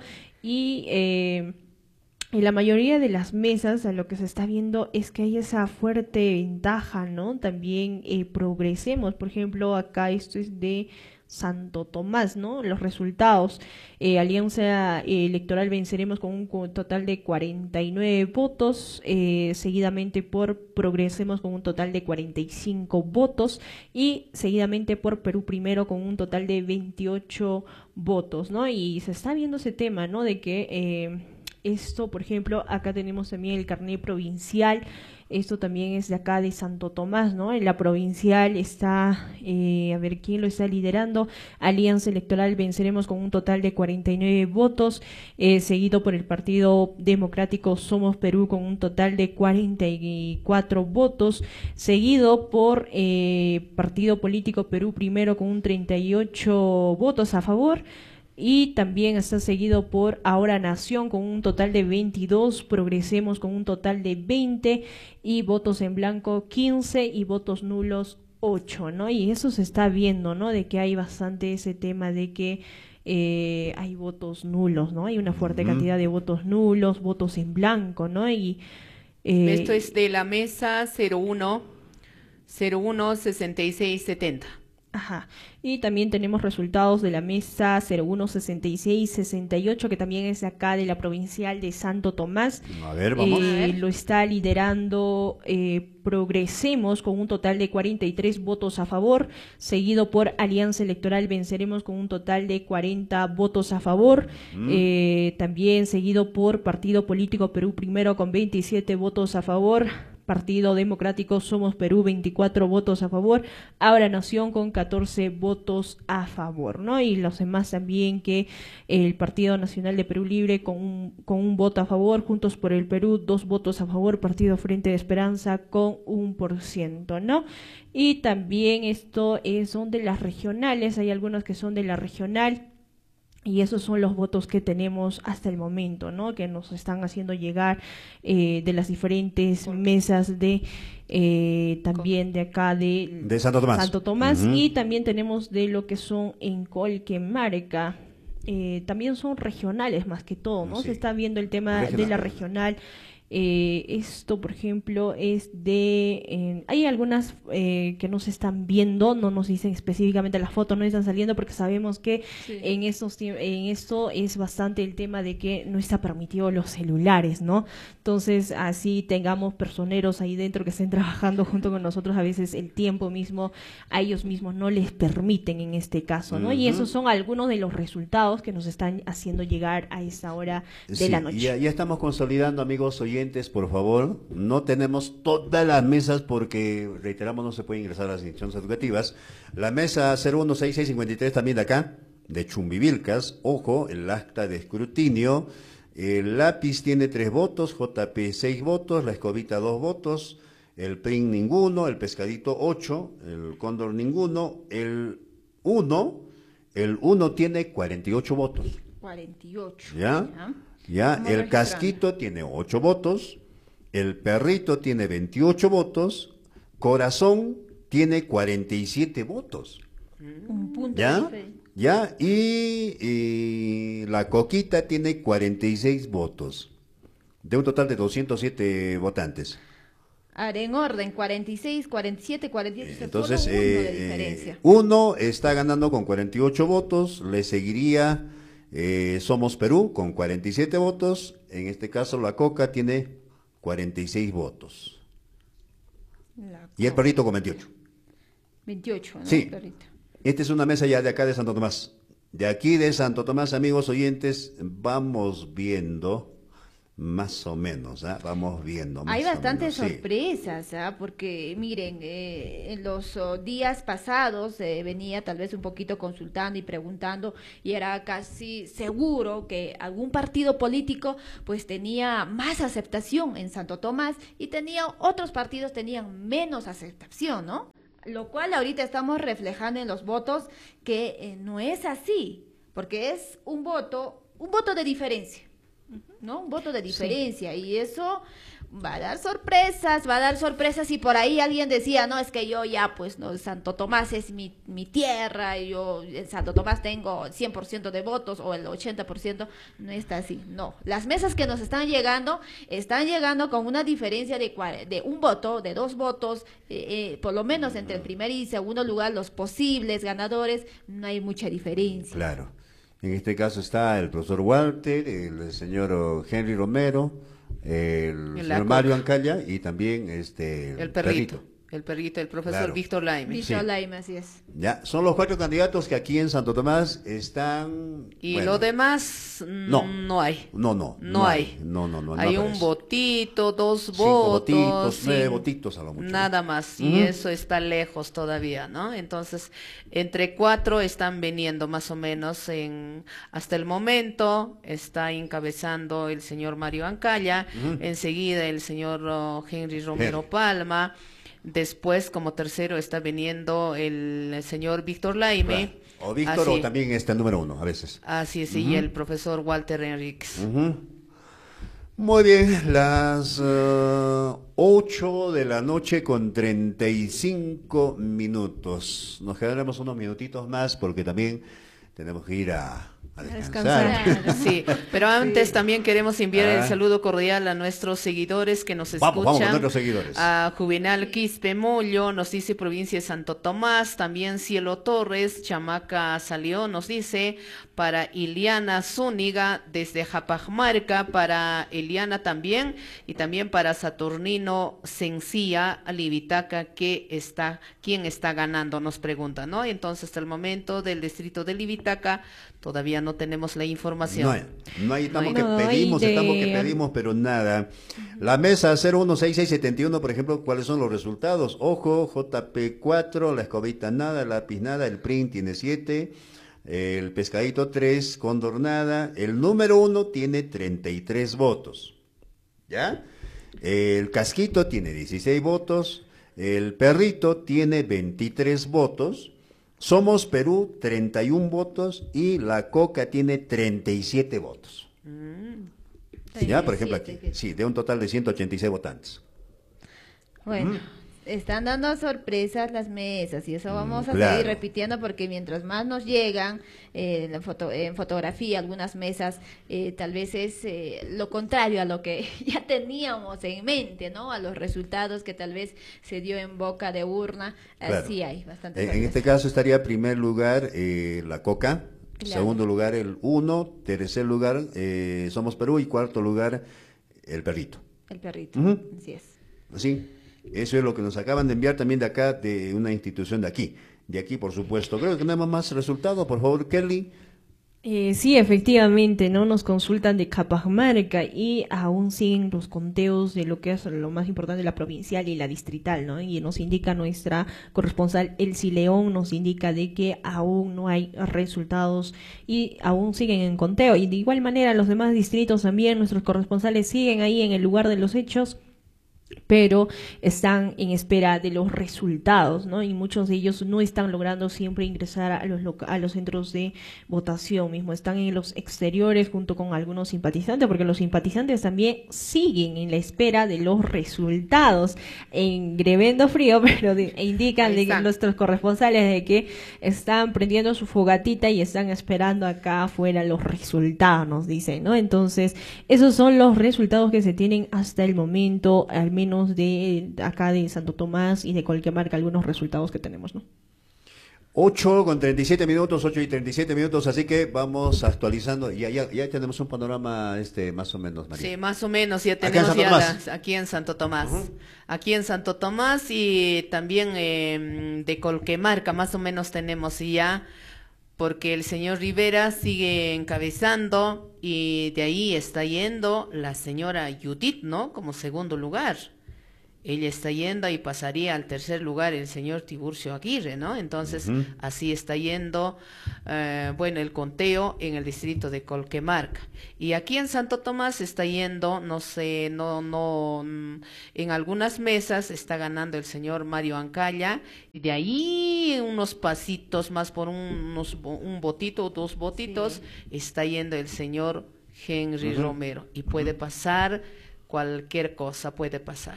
y eh, en la mayoría de las mesas a lo que se está viendo es que hay esa fuerte ventaja, ¿no? También eh, progresemos, por ejemplo, acá esto es de Santo Tomás, ¿no? Los resultados, eh, Alianza Electoral venceremos con un con total de cuarenta y nueve votos, eh, seguidamente por Progresemos con un total de cuarenta y cinco votos y seguidamente por Perú Primero con un total de veintiocho votos, ¿no? Y se está viendo ese tema, ¿no? De que eh, esto, por ejemplo, acá tenemos también el carnet provincial. Esto también es de acá de Santo Tomás, ¿no? En la provincial está, eh, a ver quién lo está liderando, Alianza Electoral Venceremos con un total de cuarenta y nueve votos, eh, seguido por el Partido Democrático Somos Perú con un total de cuarenta y cuatro votos, seguido por eh, Partido Político Perú Primero con un treinta y ocho votos a favor. Y también está seguido por Ahora Nación con un total de veintidós, Progresemos con un total de veinte y votos en blanco quince y votos nulos ocho, ¿no? Y eso se está viendo, ¿no? De que hay bastante ese tema de que eh, hay votos nulos, ¿no? Hay una fuerte uh-huh. cantidad de votos nulos, votos en blanco, ¿no? Y eh, esto es de la mesa cero uno sesenta y seis setenta. Ajá. Y también tenemos resultados de la mesa cero uno sesenta y seis sesenta y ocho, que también es de acá de la provincial de Santo Tomás. A ver, vamos. Eh, a ver. Lo está liderando eh, Progresemos con un total de cuarenta y tres votos a favor, seguido por Alianza Electoral Venceremos con un total de cuarenta votos a favor, mm. eh, también seguido por Partido Político Perú Primero con veintisiete votos a favor, Partido Democrático Somos Perú veinticuatro votos a favor, Ahora Nación con catorce votos a favor, ¿no? Y los demás también, que el Partido Nacional de Perú Libre con un, con un voto a favor, Juntos por el Perú dos votos a favor, Partido Frente de Esperanza con un por ciento, ¿no? Y también esto es, son de las regionales, hay algunos que son de la regional. Y esos son los votos que tenemos hasta el momento, ¿no? Que nos están haciendo llegar eh, de las diferentes mesas de eh, también de acá de, de Santo Tomás, Santo Tomás uh-huh. y también tenemos de lo que son en Colquemarca. Eh, también son regionales más que todo, ¿no? Sí. Se está viendo el tema regional. de la regional. Eh, esto, por ejemplo, es de... Eh, hay algunas eh, que no se están viendo, no nos dicen específicamente las fotos, no están saliendo porque sabemos que sí. en, estos, en esto es bastante el tema de que no está permitido los celulares, ¿no? Entonces, así tengamos personeros ahí dentro que estén trabajando junto con nosotros, a veces el tiempo mismo a ellos mismos no les permiten en este caso, ¿no? Uh-huh. Y esos son algunos de los resultados que nos están haciendo llegar a esta hora de sí, la noche. Ya, ya estamos consolidando, amigos oyentes. Por favor, no tenemos todas las mesas porque, reiteramos, no se puede ingresar a las instituciones educativas. La mesa cero uno seis seis cincuenta y tres también de acá, de Chumbivilcas, ojo, el acta de escrutinio, el lápiz tiene tres votos, J P seis votos, la escobita dos votos, el P R I N ninguno, el pescadito ocho, el cóndor ninguno, el uno, el uno tiene cuarenta y ocho votos. cuarenta y ocho. ¿Ya? ¿Ya? Ya, el casquito tiene ocho votos, el perrito tiene veintiocho votos, corazón tiene cuarenta y siete votos. Un punto. ¿Ya? Ya, y, y la coquita tiene cuarenta y seis votos, de un total de doscientos siete votantes. Ahora, en orden, cuarenta y seis, cuarenta y siete, cuarenta y ocho. Entonces, solo uno eh, de diferencia. uno está ganando con cuarenta y ocho votos, le seguiría eh, Somos Perú con cuarenta y siete votos, en este caso la Coca tiene cuarenta y seis votos. La Y el Perrito con veintiocho. veintiocho, ¿no? Sí. El Perrito. Esta es una mesa ya de acá de Santo Tomás. De aquí de Santo Tomás, amigos oyentes, vamos viendo más o menos, ¿ah? Vamos viendo. Más Hay o bastantes menos, sí. sorpresas, ¿ah? Porque miren, eh, en los oh, días pasados eh, venía tal vez un poquito consultando y preguntando y era casi seguro que algún partido político pues tenía más aceptación en Santo Tomás y tenía otros partidos tenían menos aceptación, ¿no? Lo cual ahorita estamos reflejando en los votos que eh, no es así, porque es un voto, un voto de diferencia. ¿No? Un voto de diferencia, sí. Y eso va a dar sorpresas, va a dar sorpresas y por ahí alguien decía, no, es que yo ya, pues, no, Santo Tomás es mi, mi tierra, y yo en Santo Tomás tengo cien por ciento de votos o el ochenta por ciento, no está así, no. Las mesas que nos están llegando, están llegando con una diferencia de, de un voto, de dos votos, eh, eh, por lo menos entre el primer y segundo lugar, los posibles ganadores, no hay mucha diferencia. Claro. En este caso está el profesor Walter, el señor Henry Romero, el señor Coca. Mario Ancaya y también este el perrito. perrito. El perrito, el profesor claro. Víctor Laime. Víctor sí. Laime, así es. Ya, son los cuatro candidatos que aquí en Santo Tomás están... Y bueno, lo demás no, no hay. No, no. No, no hay. hay. No, no, no. Hay no un votito, dos Cinco votos. votitos, sí, nueve votitos a lo mucho. Nada más. Y uh-huh. eso está lejos todavía, ¿no? Entonces, entre cuatro están viniendo más o menos en... Hasta el momento está encabezando el señor Mario Ancaya, uh-huh. enseguida el señor uh, Henry Romero Henry. Palma. Después, como tercero, está viniendo el, el señor Víctor Laime. Claro. O Víctor, así, o también está el número uno, a veces. Así es, uh-huh. y el profesor Walter Enríquez. Uh-huh. Muy bien, las uh, ocho de la noche con treinta y cinco minutos. Nos quedaremos unos minutitos más porque también tenemos que ir a... a descansar. descansar. Sí, pero antes sí. también queremos enviar ah. el saludo cordial a nuestros seguidores que nos escuchan. Vamos, vamos, a nuestros seguidores. A Juvenal Quispe Mollo, nos dice provincia de Santo Tomás, también Cielo Torres, Chamaca Salió, nos dice, para Iliana Zúñiga desde Japajmarca, para Eliana también, y también para Saturnino Sencilla, Libitaca, que está, ¿quién está ganando? Nos pregunta, ¿no? Entonces, hasta el momento del distrito de Libitaca, todavía no tenemos la información. No hay, no hay, estamos no hay. que pedimos, de... estamos que pedimos, pero nada. La mesa cero uno seis seis siete uno, por ejemplo, ¿cuáles son los resultados? Ojo, J P cuatro, la escobita nada, lápiz nada, el P R I N tiene siete, el pescadito tres, cóndor nada, el número uno tiene treinta y tres votos, ¿ya? El casquito tiene dieciséis votos, el perrito tiene veintitrés votos, Somos Perú, treinta y uno votos, y la Coca tiene treinta y siete votos. Mm. Ya, por ejemplo aquí, sí, de un total de ciento ochenta y seis votantes. Bueno, mm. están dando sorpresas las mesas, y eso vamos a claro. seguir repitiendo, porque mientras más nos llegan eh, en, foto, en fotografía, algunas mesas, eh, tal vez es eh, lo contrario a lo que ya teníamos en mente, ¿no? A los resultados que tal vez se dio en boca de urna, claro. así hay bastante. En, en este caso estaría en primer lugar eh, la Coca, claro. segundo lugar el uno, tercer lugar eh, Somos Perú, y cuarto lugar el perrito. El perrito, uh-huh. así es. Así. Eso es lo que nos acaban de enviar también de acá, de una institución de aquí. De aquí, por supuesto. Creo que tenemos más resultados, por favor, Kelly. Eh, sí, efectivamente, ¿no? Nos consultan de Capamarca y aún siguen los conteos de lo que es lo más importante, la provincial y la distrital, ¿no? Y nos indica nuestra corresponsal Elsie León, nos indica de que aún no hay resultados y aún siguen en conteo. Y de igual manera los demás distritos también, nuestros corresponsales siguen ahí en el lugar de los hechos, pero están en espera de los resultados, ¿no? Y muchos de ellos no están logrando siempre ingresar a los a los centros de votación mismo, están en los exteriores junto con algunos simpatizantes, porque los simpatizantes también siguen en la espera de los resultados, en grevendo frío, pero de, indican de que nuestros corresponsales de que están prendiendo su fogatita y están esperando acá afuera los resultados, nos dicen, ¿no? Entonces, esos son los resultados que se tienen hasta el momento, al menos menos de acá de Santo Tomás y de Colquemarca algunos resultados que tenemos, ¿no? ocho con treinta y siete minutos, ocho y treinta y siete minutos, así que vamos actualizando. Ya, ya, ya tenemos un panorama este más o menos, María. Sí, más o menos, ya Acá en tenemos Santo ya Tomás. las- aquí en Santo Tomás. Ujú. Aquí en Santo Tomás y también eh, de Colquemarca, más o menos tenemos ya, porque el señor Rivera sigue encabezando y de ahí está yendo la señora Judith, ¿no? Como segundo lugar. Ella está yendo y pasaría al tercer lugar el señor Tiburcio Aguirre, ¿no? Entonces, Ujú. así está yendo, eh, bueno, el conteo en el distrito de Colquemarca. Y aquí en Santo Tomás está yendo, no sé, no, no, mm, en algunas mesas está ganando el señor Mario Ancaya, y de ahí unos pasitos más por un, unos, un votito o dos votitos, está yendo el señor Henry Ujú. Romero. Y puede pasar, cualquier cosa puede pasar.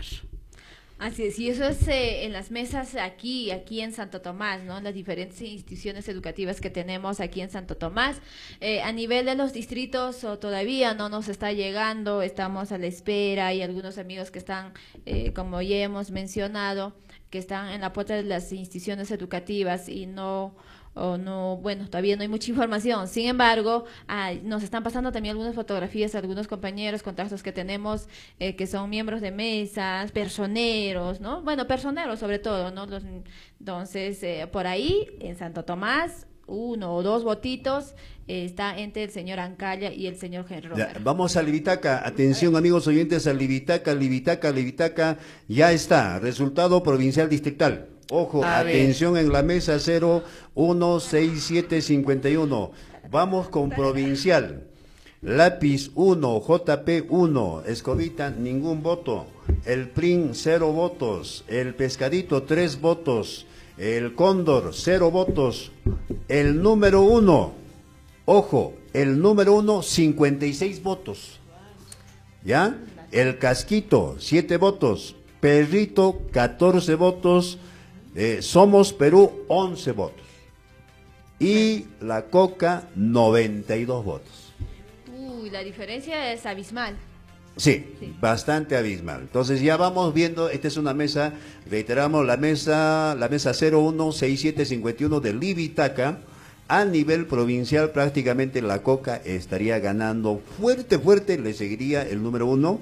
Así es, y eso es eh, en las mesas aquí, aquí en Santo Tomás, ¿no? Las diferentes instituciones educativas que tenemos aquí en Santo Tomás. Eh, a nivel de los distritos o todavía no nos está llegando, estamos a la espera, y algunos amigos que están, eh, como ya hemos mencionado, que están en la puerta de las instituciones educativas y no... o no, bueno, todavía no hay mucha información. Sin embargo, ah, nos están pasando también algunas fotografías, algunos compañeros, contactos que tenemos, eh, que son miembros de mesas, personeros, ¿no? Bueno, personeros sobre todo, ¿no? Los, entonces, eh, por ahí, en Santo Tomás, uno o dos votitos, eh, está entre el señor Ancaya y el señor Henry Ya, Romero. vamos a Libitaca, atención amigos oyentes, a Libitaca, Libitaca, Libitaca, ya está, resultado provincial distrital. Ojo, A ver. atención en la mesa cero uno seis siete cinco uno. Vamos con provincial. Lápiz uno, J P uno, Escobita ningún voto. El P R I N cero votos. El Pescadito tres votos. El Cóndor cero votos. El número uno, ojo, el número uno cincuenta y seis votos. ¿Ya? El Casquito siete votos. Perrito catorce votos. Eh, Somos Perú, once votos. Y la Coca, noventa y dos votos. Uy, la diferencia es abismal. Sí, Sí. bastante abismal. Entonces ya vamos viendo, esta es una mesa, reiteramos, la mesa, la mesa cero uno seis siete cinco uno de Libitaca. A nivel provincial, prácticamente la Coca estaría ganando fuerte, fuerte, le seguiría el número uno.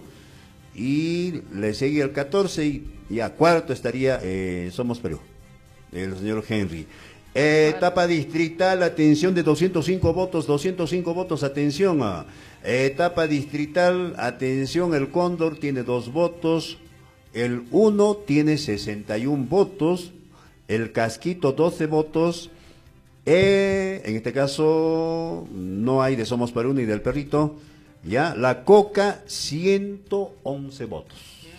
Y le sigue el catorce y ya cuarto estaría eh, Somos Perú, el señor Henry. Eh, etapa distrital, atención de doscientos cinco votos, doscientos cinco votos, atención. ah. Etapa distrital, atención, el Cóndor tiene dos votos, el uno tiene sesenta y uno votos, el Casquito doce votos, eh, en este caso no hay de Somos Perú ni del Perrito. Ya, la Coca, ciento once votos.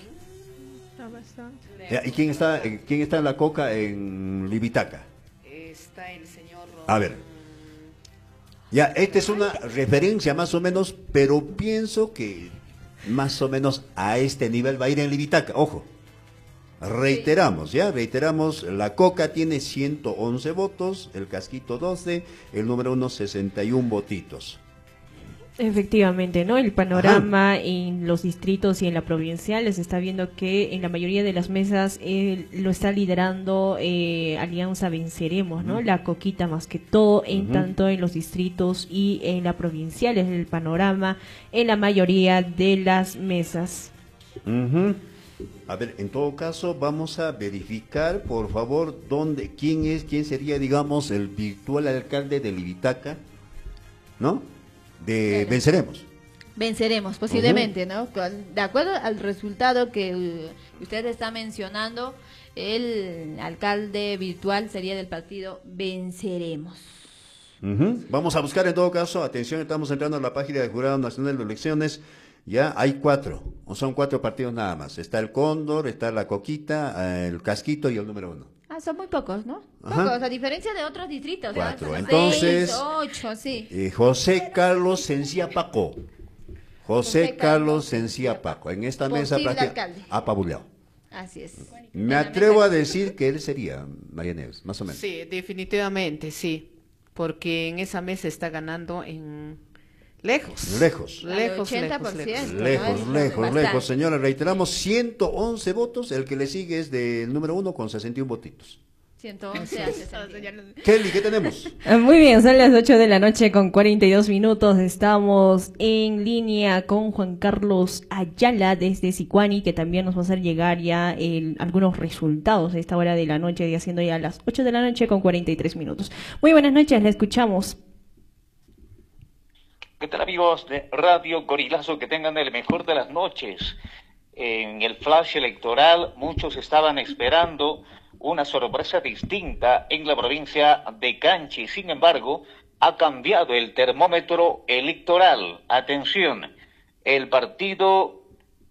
Ya, ¿y quién está, eh, quién está en la Coca en Libitaca? Está el señor... A ver. Ya, esta es una referencia más o menos, pero pienso que más o menos a este nivel va a ir en Libitaca. Ojo. Reiteramos, ya, reiteramos, la Coca tiene ciento once votos, el Casquito doce, el número uno sesenta y uno votitos. Efectivamente, ¿no? El panorama en los distritos y en la provincial se está viendo que en la mayoría de las mesas eh, lo está liderando eh, Alianza Venceremos, ¿no? La Coquita más que todo, en Ujú. tanto en los distritos y en la provincial es el panorama en la mayoría de las mesas. Ujú. A ver, en todo caso, vamos a verificar, por favor, dónde, quién es, quién sería, digamos, el virtual alcalde de Libitaca, ¿no? De Claro. Venceremos. Venceremos, posiblemente, ¿no? Con- De acuerdo al resultado que uh, usted está mencionando, el alcalde virtual sería del partido Venceremos. Ujú. Vamos a buscar en todo caso, atención, estamos entrando a la página del Jurado Nacional de Elecciones, ya hay cuatro, o son cuatro partidos nada más. Está el Cóndor, está la Coquita, eh, el Casquito y el número uno. Ah, son muy pocos, ¿no? Ajá. Pocos, a diferencia de otros distritos. ¿no? Cuatro, Son entonces- seis, ocho, sí. Eh, José Carlos Sencía Paco. José José Carlos Carlos Sencía Paco. En esta mesa Posible prácticamente alcalde. apabullado. Así es. Me En la atrevo mesa- a decir que él sería María Neves, más o menos. Sí, definitivamente, sí, porque en esa mesa está ganando en Lejos. Lejos. Lejos, ochenta lejos, por lejos. ciento. Lejos, ¿no? lejos, Bastante. lejos, señora. Reiteramos, ciento once votos. El que le sigue es del número uno con sesenta y uno votitos. ciento once a sesenta. Kelly, ¿qué tenemos? Muy bien, son las ocho de la noche con cuarenta y dos minutos. Estamos en línea con Juan Carlos Ayala desde Sicuani, que también nos va a hacer llegar ya el, algunos resultados a esta hora de la noche, ya siendo ya las ocho de la noche con cuarenta y tres minutos. Muy buenas noches, le escuchamos. ¿Qué tal, amigos de Radio Gorilazo? Que tengan el mejor de las noches. En el flash electoral muchos estaban esperando una sorpresa distinta en la provincia de Canchi. Sin embargo, ha cambiado el termómetro electoral. Atención, el partido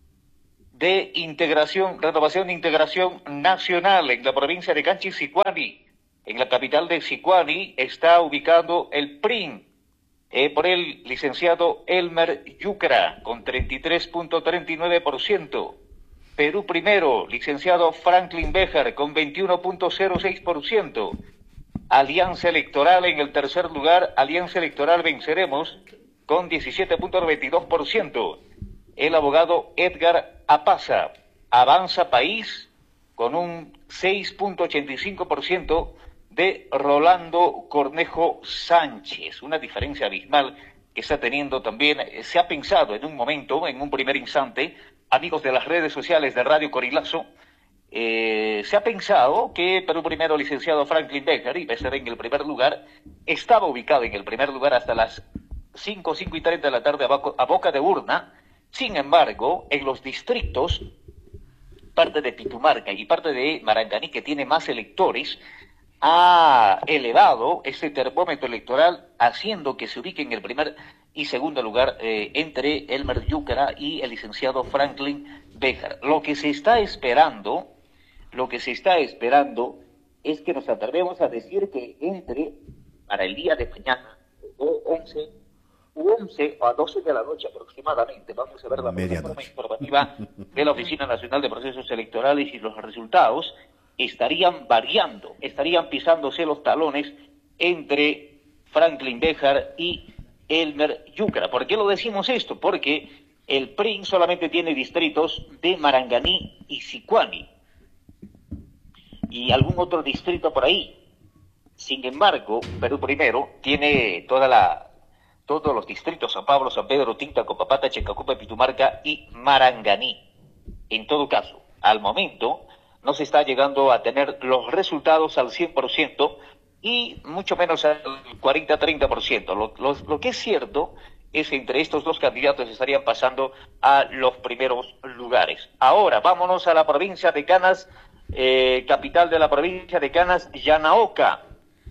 de integración, renovación de integración nacional en la provincia de Canchi, Sicuani. En la capital de Sicuani está ubicado el P R I N. Eh, por el licenciado Elmer Yucra, con treinta y tres punto treinta y nueve por ciento. Perú primero, licenciado Franklin Béjar, con veintiuno punto cero seis por ciento. Alianza Electoral en el tercer lugar, Alianza Electoral Venceremos, con diecisiete punto noventa y dos por ciento. El abogado Edgar Apaza, Avanza País, con un seis punto ochenta y cinco por ciento, de Rolando Cornejo Sánchez. Una diferencia abismal que está teniendo también, eh, se ha pensado en un momento, en un primer instante, amigos de las redes sociales de Radio Corilazo, eh, se ha pensado que Perú primero, licenciado Franklin Béjar, y ser en el primer lugar, estaba ubicado en el primer lugar hasta las cinco, cinco y treinta de la tarde a, boca, a boca de urna. Sin embargo, en los distritos, parte de Pitumarca y parte de Maranganí, que tiene más electores, ha elevado ese termómetro electoral, haciendo que se ubique en el primer y segundo lugar eh, entre Elmer Yucara y el licenciado Franklin Béjar. Lo que se está esperando, lo que se está esperando es que nos atrevemos a decir que entre para el día de mañana, o once, u once a doce de la noche aproximadamente, vamos a ver la plataforma informativa de la Oficina Nacional de Procesos Electorales y los resultados estarían variando, estarían pisándose los talones entre Franklin Béjar y Elmer Yucra. ¿Por qué lo decimos esto? Porque el P R I N solamente tiene distritos de Maranganí y Sicuani y algún otro distrito por ahí. Sin embargo, Perú primero tiene toda la, todos los distritos: San Pablo, San Pedro, Tinta, Copapata, Checacupa, Pitumarca y Maranganí. En todo caso, al momento no se está llegando a tener los resultados al cien por ciento y mucho menos al cuarenta a treinta por ciento. Lo, lo, lo que es cierto es que entre estos dos candidatos estarían pasando a los primeros lugares. Ahora, vámonos a la provincia de Canas, eh, capital de la provincia de Canas, Yanaoca.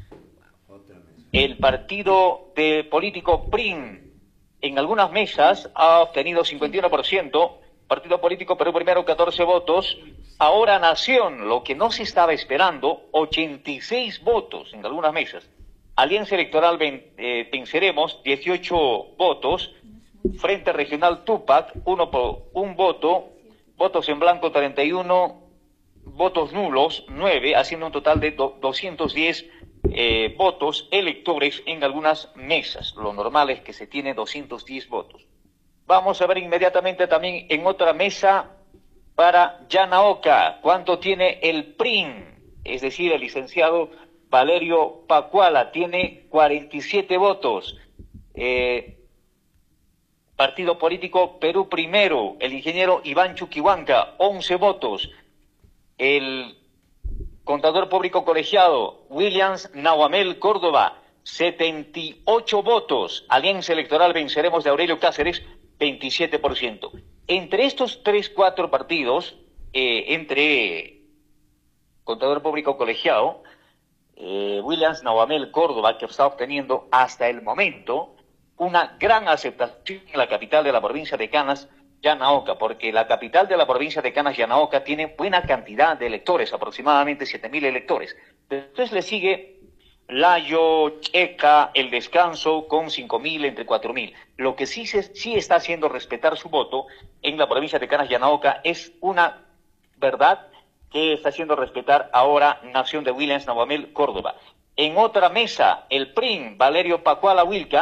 El partido de político P R I N en algunas mesas ha obtenido cincuenta y uno por ciento, partido político Perú Primero catorce votos, ahora Nación, lo que no se estaba esperando, ochenta y seis votos en algunas mesas. Alianza Electoral ven, eh, Venceremos, dieciocho votos, Frente Regional Tupac, uno por, un voto, votos en blanco treinta y uno, votos nulos nueve, haciendo un total de do, doscientos diez eh, votos electores en algunas mesas. Lo normal es que se tiene doscientos diez votos. Vamos a ver inmediatamente también en otra mesa para Yanaoca cuánto tiene el P R I N, es decir, el licenciado Valerio Pacuala tiene cuarenta y siete votos. Eh, Partido político Perú Primero, el ingeniero Iván Chuquihuanca, once votos. El contador público colegiado Williams Nahuamel Córdoba, setenta y ocho votos. Alianza Electoral Venceremos de Aurelio Cáceres, veintisiete por ciento. Entre estos tres, cuatro partidos, eh, entre contador público colegiado, eh, Williams Nahuamel Córdoba, que está obteniendo hasta el momento una gran aceptación en la capital de la provincia de Canas, Yanaoca, porque la capital de la provincia de Canas, Yanaoca, tiene buena cantidad de electores, aproximadamente siete mil electores. Después le sigue Layo, Checa, El Descanso, con cinco mil, entre cuatro mil. Lo que sí, se, sí está haciendo respetar su voto en la provincia de Canas, Yanaoca, es una verdad que está haciendo respetar ahora Nación de Williams Nahuamel Córdoba. En otra mesa, el P R I N, Valerio Pacuala Wilca,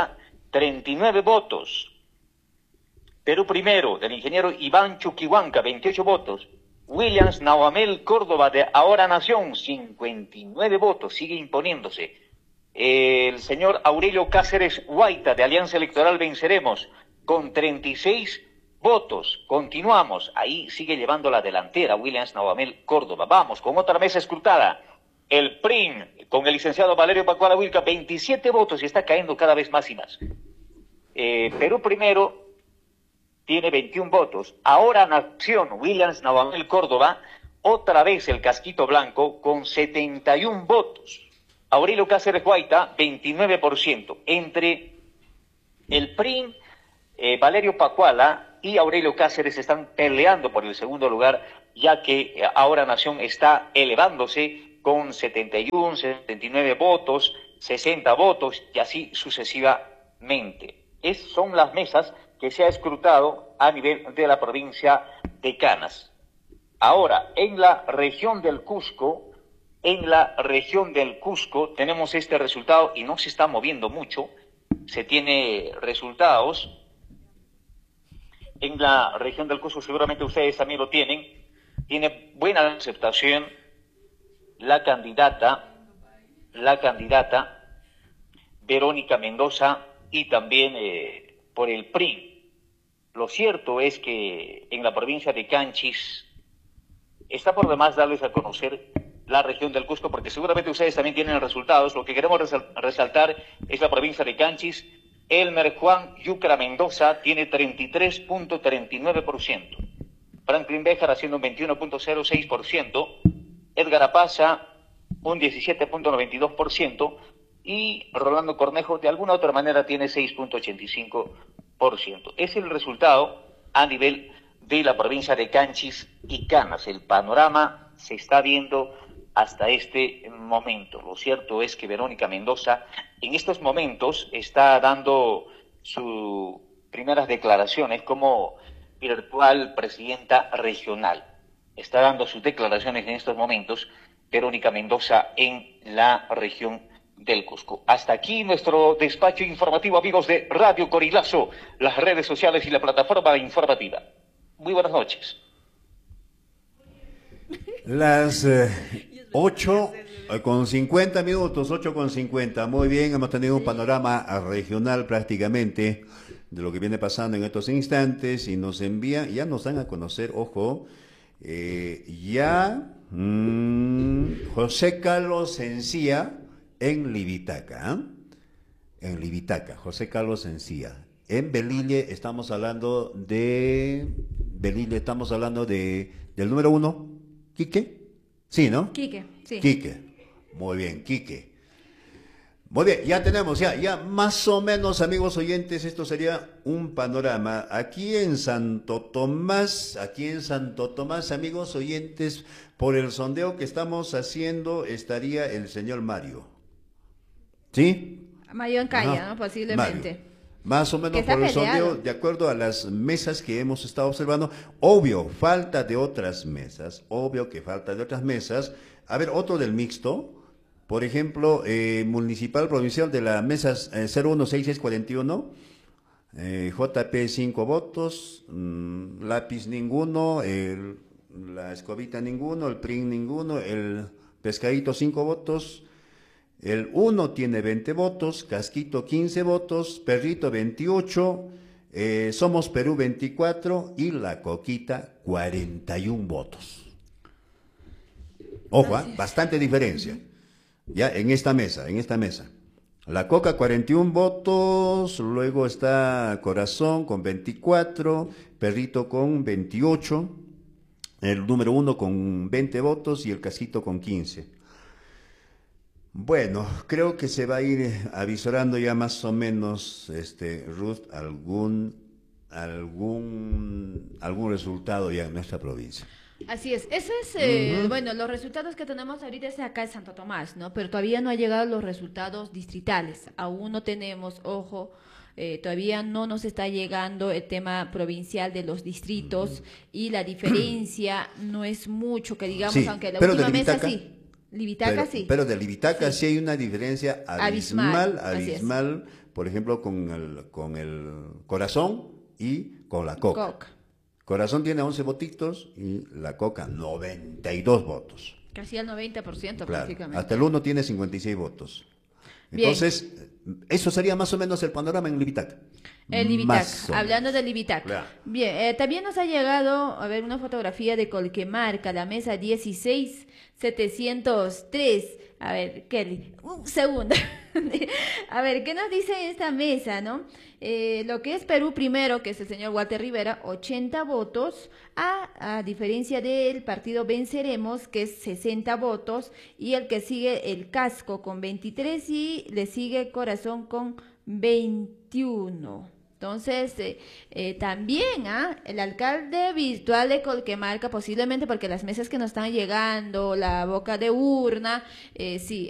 treinta y nueve votos. Perú Primero, del ingeniero Iván Chuquihuanca, veintiocho votos. Williams Nahuamel Córdoba, de Ahora Nación, cincuenta y nueve votos, sigue imponiéndose. El señor Aurelio Cáceres Guaita, de Alianza Electoral Venceremos, con treinta y seis votos. Continuamos, ahí sigue llevando la delantera Williams Nahuamel Córdoba. Vamos con otra mesa escrutada. El P R I M, con el licenciado Valerio Pacuala Wilca, veintisiete votos y está cayendo cada vez más y más. Eh, Perú Primero tiene veintiún votos. Ahora Nación, Williams Nahuamel Córdoba, otra vez el casquito blanco, con setenta y un votos. Aurelio Cáceres Guaita, veintinueve por ciento. Entre el P R I M, eh, Valerio Pacuala y Aurelio Cáceres están peleando por el segundo lugar, ya que eh, Ahora Nación está elevándose con setenta y uno, setenta y nueve votos, sesenta votos y así sucesivamente. Es, son las mesas que se ha escrutado a nivel de la provincia de Canas. Ahora, en la región del Cusco, en la región del Cusco tenemos este resultado y no se está moviendo mucho. Se tiene resultados. En la región del Cusco, seguramente ustedes también lo tienen, tiene buena aceptación la candidata, la candidata Verónica Mendoza y también eh, por el P R I M. Lo cierto es que en la provincia de Canchis está por demás darles a conocer la región del Cusco, porque seguramente ustedes también tienen resultados. Lo que queremos resaltar es la provincia de Canchis. Elmer Juan Yucra Mendoza tiene treinta y tres punto treinta y nueve por ciento. Franklin Béjar haciendo un veintiuno punto cero seis por ciento. Edgar Apaza un diecisiete punto noventa y dos por ciento. Y Rolando Cornejo de alguna otra manera tiene seis punto ochenta y cinco por ciento. Es el resultado a nivel de la provincia de Canchis y Canas. El panorama se está viendo hasta este momento. Lo cierto es que Verónica Mendoza en estos momentos está dando sus primeras declaraciones como virtual presidenta regional. Está dando sus declaraciones en estos momentos Verónica Mendoza en la región del Cusco. Hasta aquí nuestro despacho informativo, amigos de Radio Corilazo, las redes sociales y la plataforma informativa. Muy buenas noches. Las eh, ocho con cincuenta minutos, ocho con cincuenta. Muy bien, hemos tenido un panorama regional prácticamente de lo que viene pasando en estos instantes y nos envían, ya nos dan a conocer, ojo, eh, ya mmm, José Carlos Encía en Libitaca, ¿eh? En Libitaca, José Carlos Encía. En Belille estamos hablando de, Belille estamos hablando de, del número uno, Quique, sí, ¿no? Quique, sí. Quique, muy bien, Quique. Muy bien, ya tenemos, ya, ya más o menos, amigos oyentes, esto sería un panorama. Aquí en Santo Tomás, aquí en Santo Tomás, amigos oyentes, por el sondeo que estamos haciendo, estaría el señor Mario. ¿Sí? Mario en calle, Ajá. ¿no? Posiblemente. Mario. Más o menos Que está por el peleado. sondeo, de acuerdo a las mesas que hemos estado observando. Obvio, falta de otras mesas, obvio que falta de otras mesas. A ver, otro del mixto. Por ejemplo, eh, municipal provincial de la mesa eh, cero uno seis seis cuatro uno, eh, J P cinco votos, mmm, lápiz ninguno, el, la escobita ninguno, el P R I M ninguno, el pescadito cinco votos, el uno tiene veinte votos, casquito quince votos, perrito veintiocho, eh, Somos Perú veinticuatro y la coquita cuarenta y uno votos. Ojo, ¿eh? Bastante diferencia. Ya, en esta mesa, en esta mesa. La Coca cuarenta y uno votos, luego está Corazón con veinticuatro, Perrito con veintiocho, el número uno con veinte votos y el Casito con quince. Bueno, creo que se va a ir avisorando ya más o menos, este, Ruth, algún, algún, algún resultado ya en nuestra provincia. Así es, ese es, eh, Ujú. bueno, los resultados que tenemos ahorita es acá en Santo Tomás, ¿no? Pero todavía no han llegado los resultados distritales, aún no tenemos, ojo, eh, todavía no nos está llegando el tema provincial de los distritos y la diferencia no es mucho, que digamos, Sí, aunque la pero de última mesa Libitaca, sí. Libitaca pero, sí. Pero de Libitaca sí, sí hay una diferencia abismal, abismal, abismal, por ejemplo, con el, con el Corazón y con la Coca. Coca. Corazón tiene once votitos y la Coca noventa y dos votos. Casi al noventa por ciento Claro, prácticamente. hasta el uno tiene cincuenta y seis votos. Bien. Entonces, eso sería más o menos el panorama en Libitaca. El Libitac, Más o hablando menos. del Libitac. Claro. Bien, eh, también nos ha llegado a ver una fotografía de Colquemarca, la mesa dieciséis setecientos tres. A ver, Kelly, un segundo. A ver, ¿qué nos dice esta mesa, no? Eh, lo que es Perú primero, que es el señor Walter Rivera, ochenta votos, a, a diferencia del partido Venceremos, que es sesenta votos, y el que sigue el Casco con veintitrés y le sigue Corazón con veintiuno. Entonces, eh, eh, también ¿ah? el alcalde virtual de Colquemarca, posiblemente porque las mesas que nos están llegando, la boca de urna, eh, sí,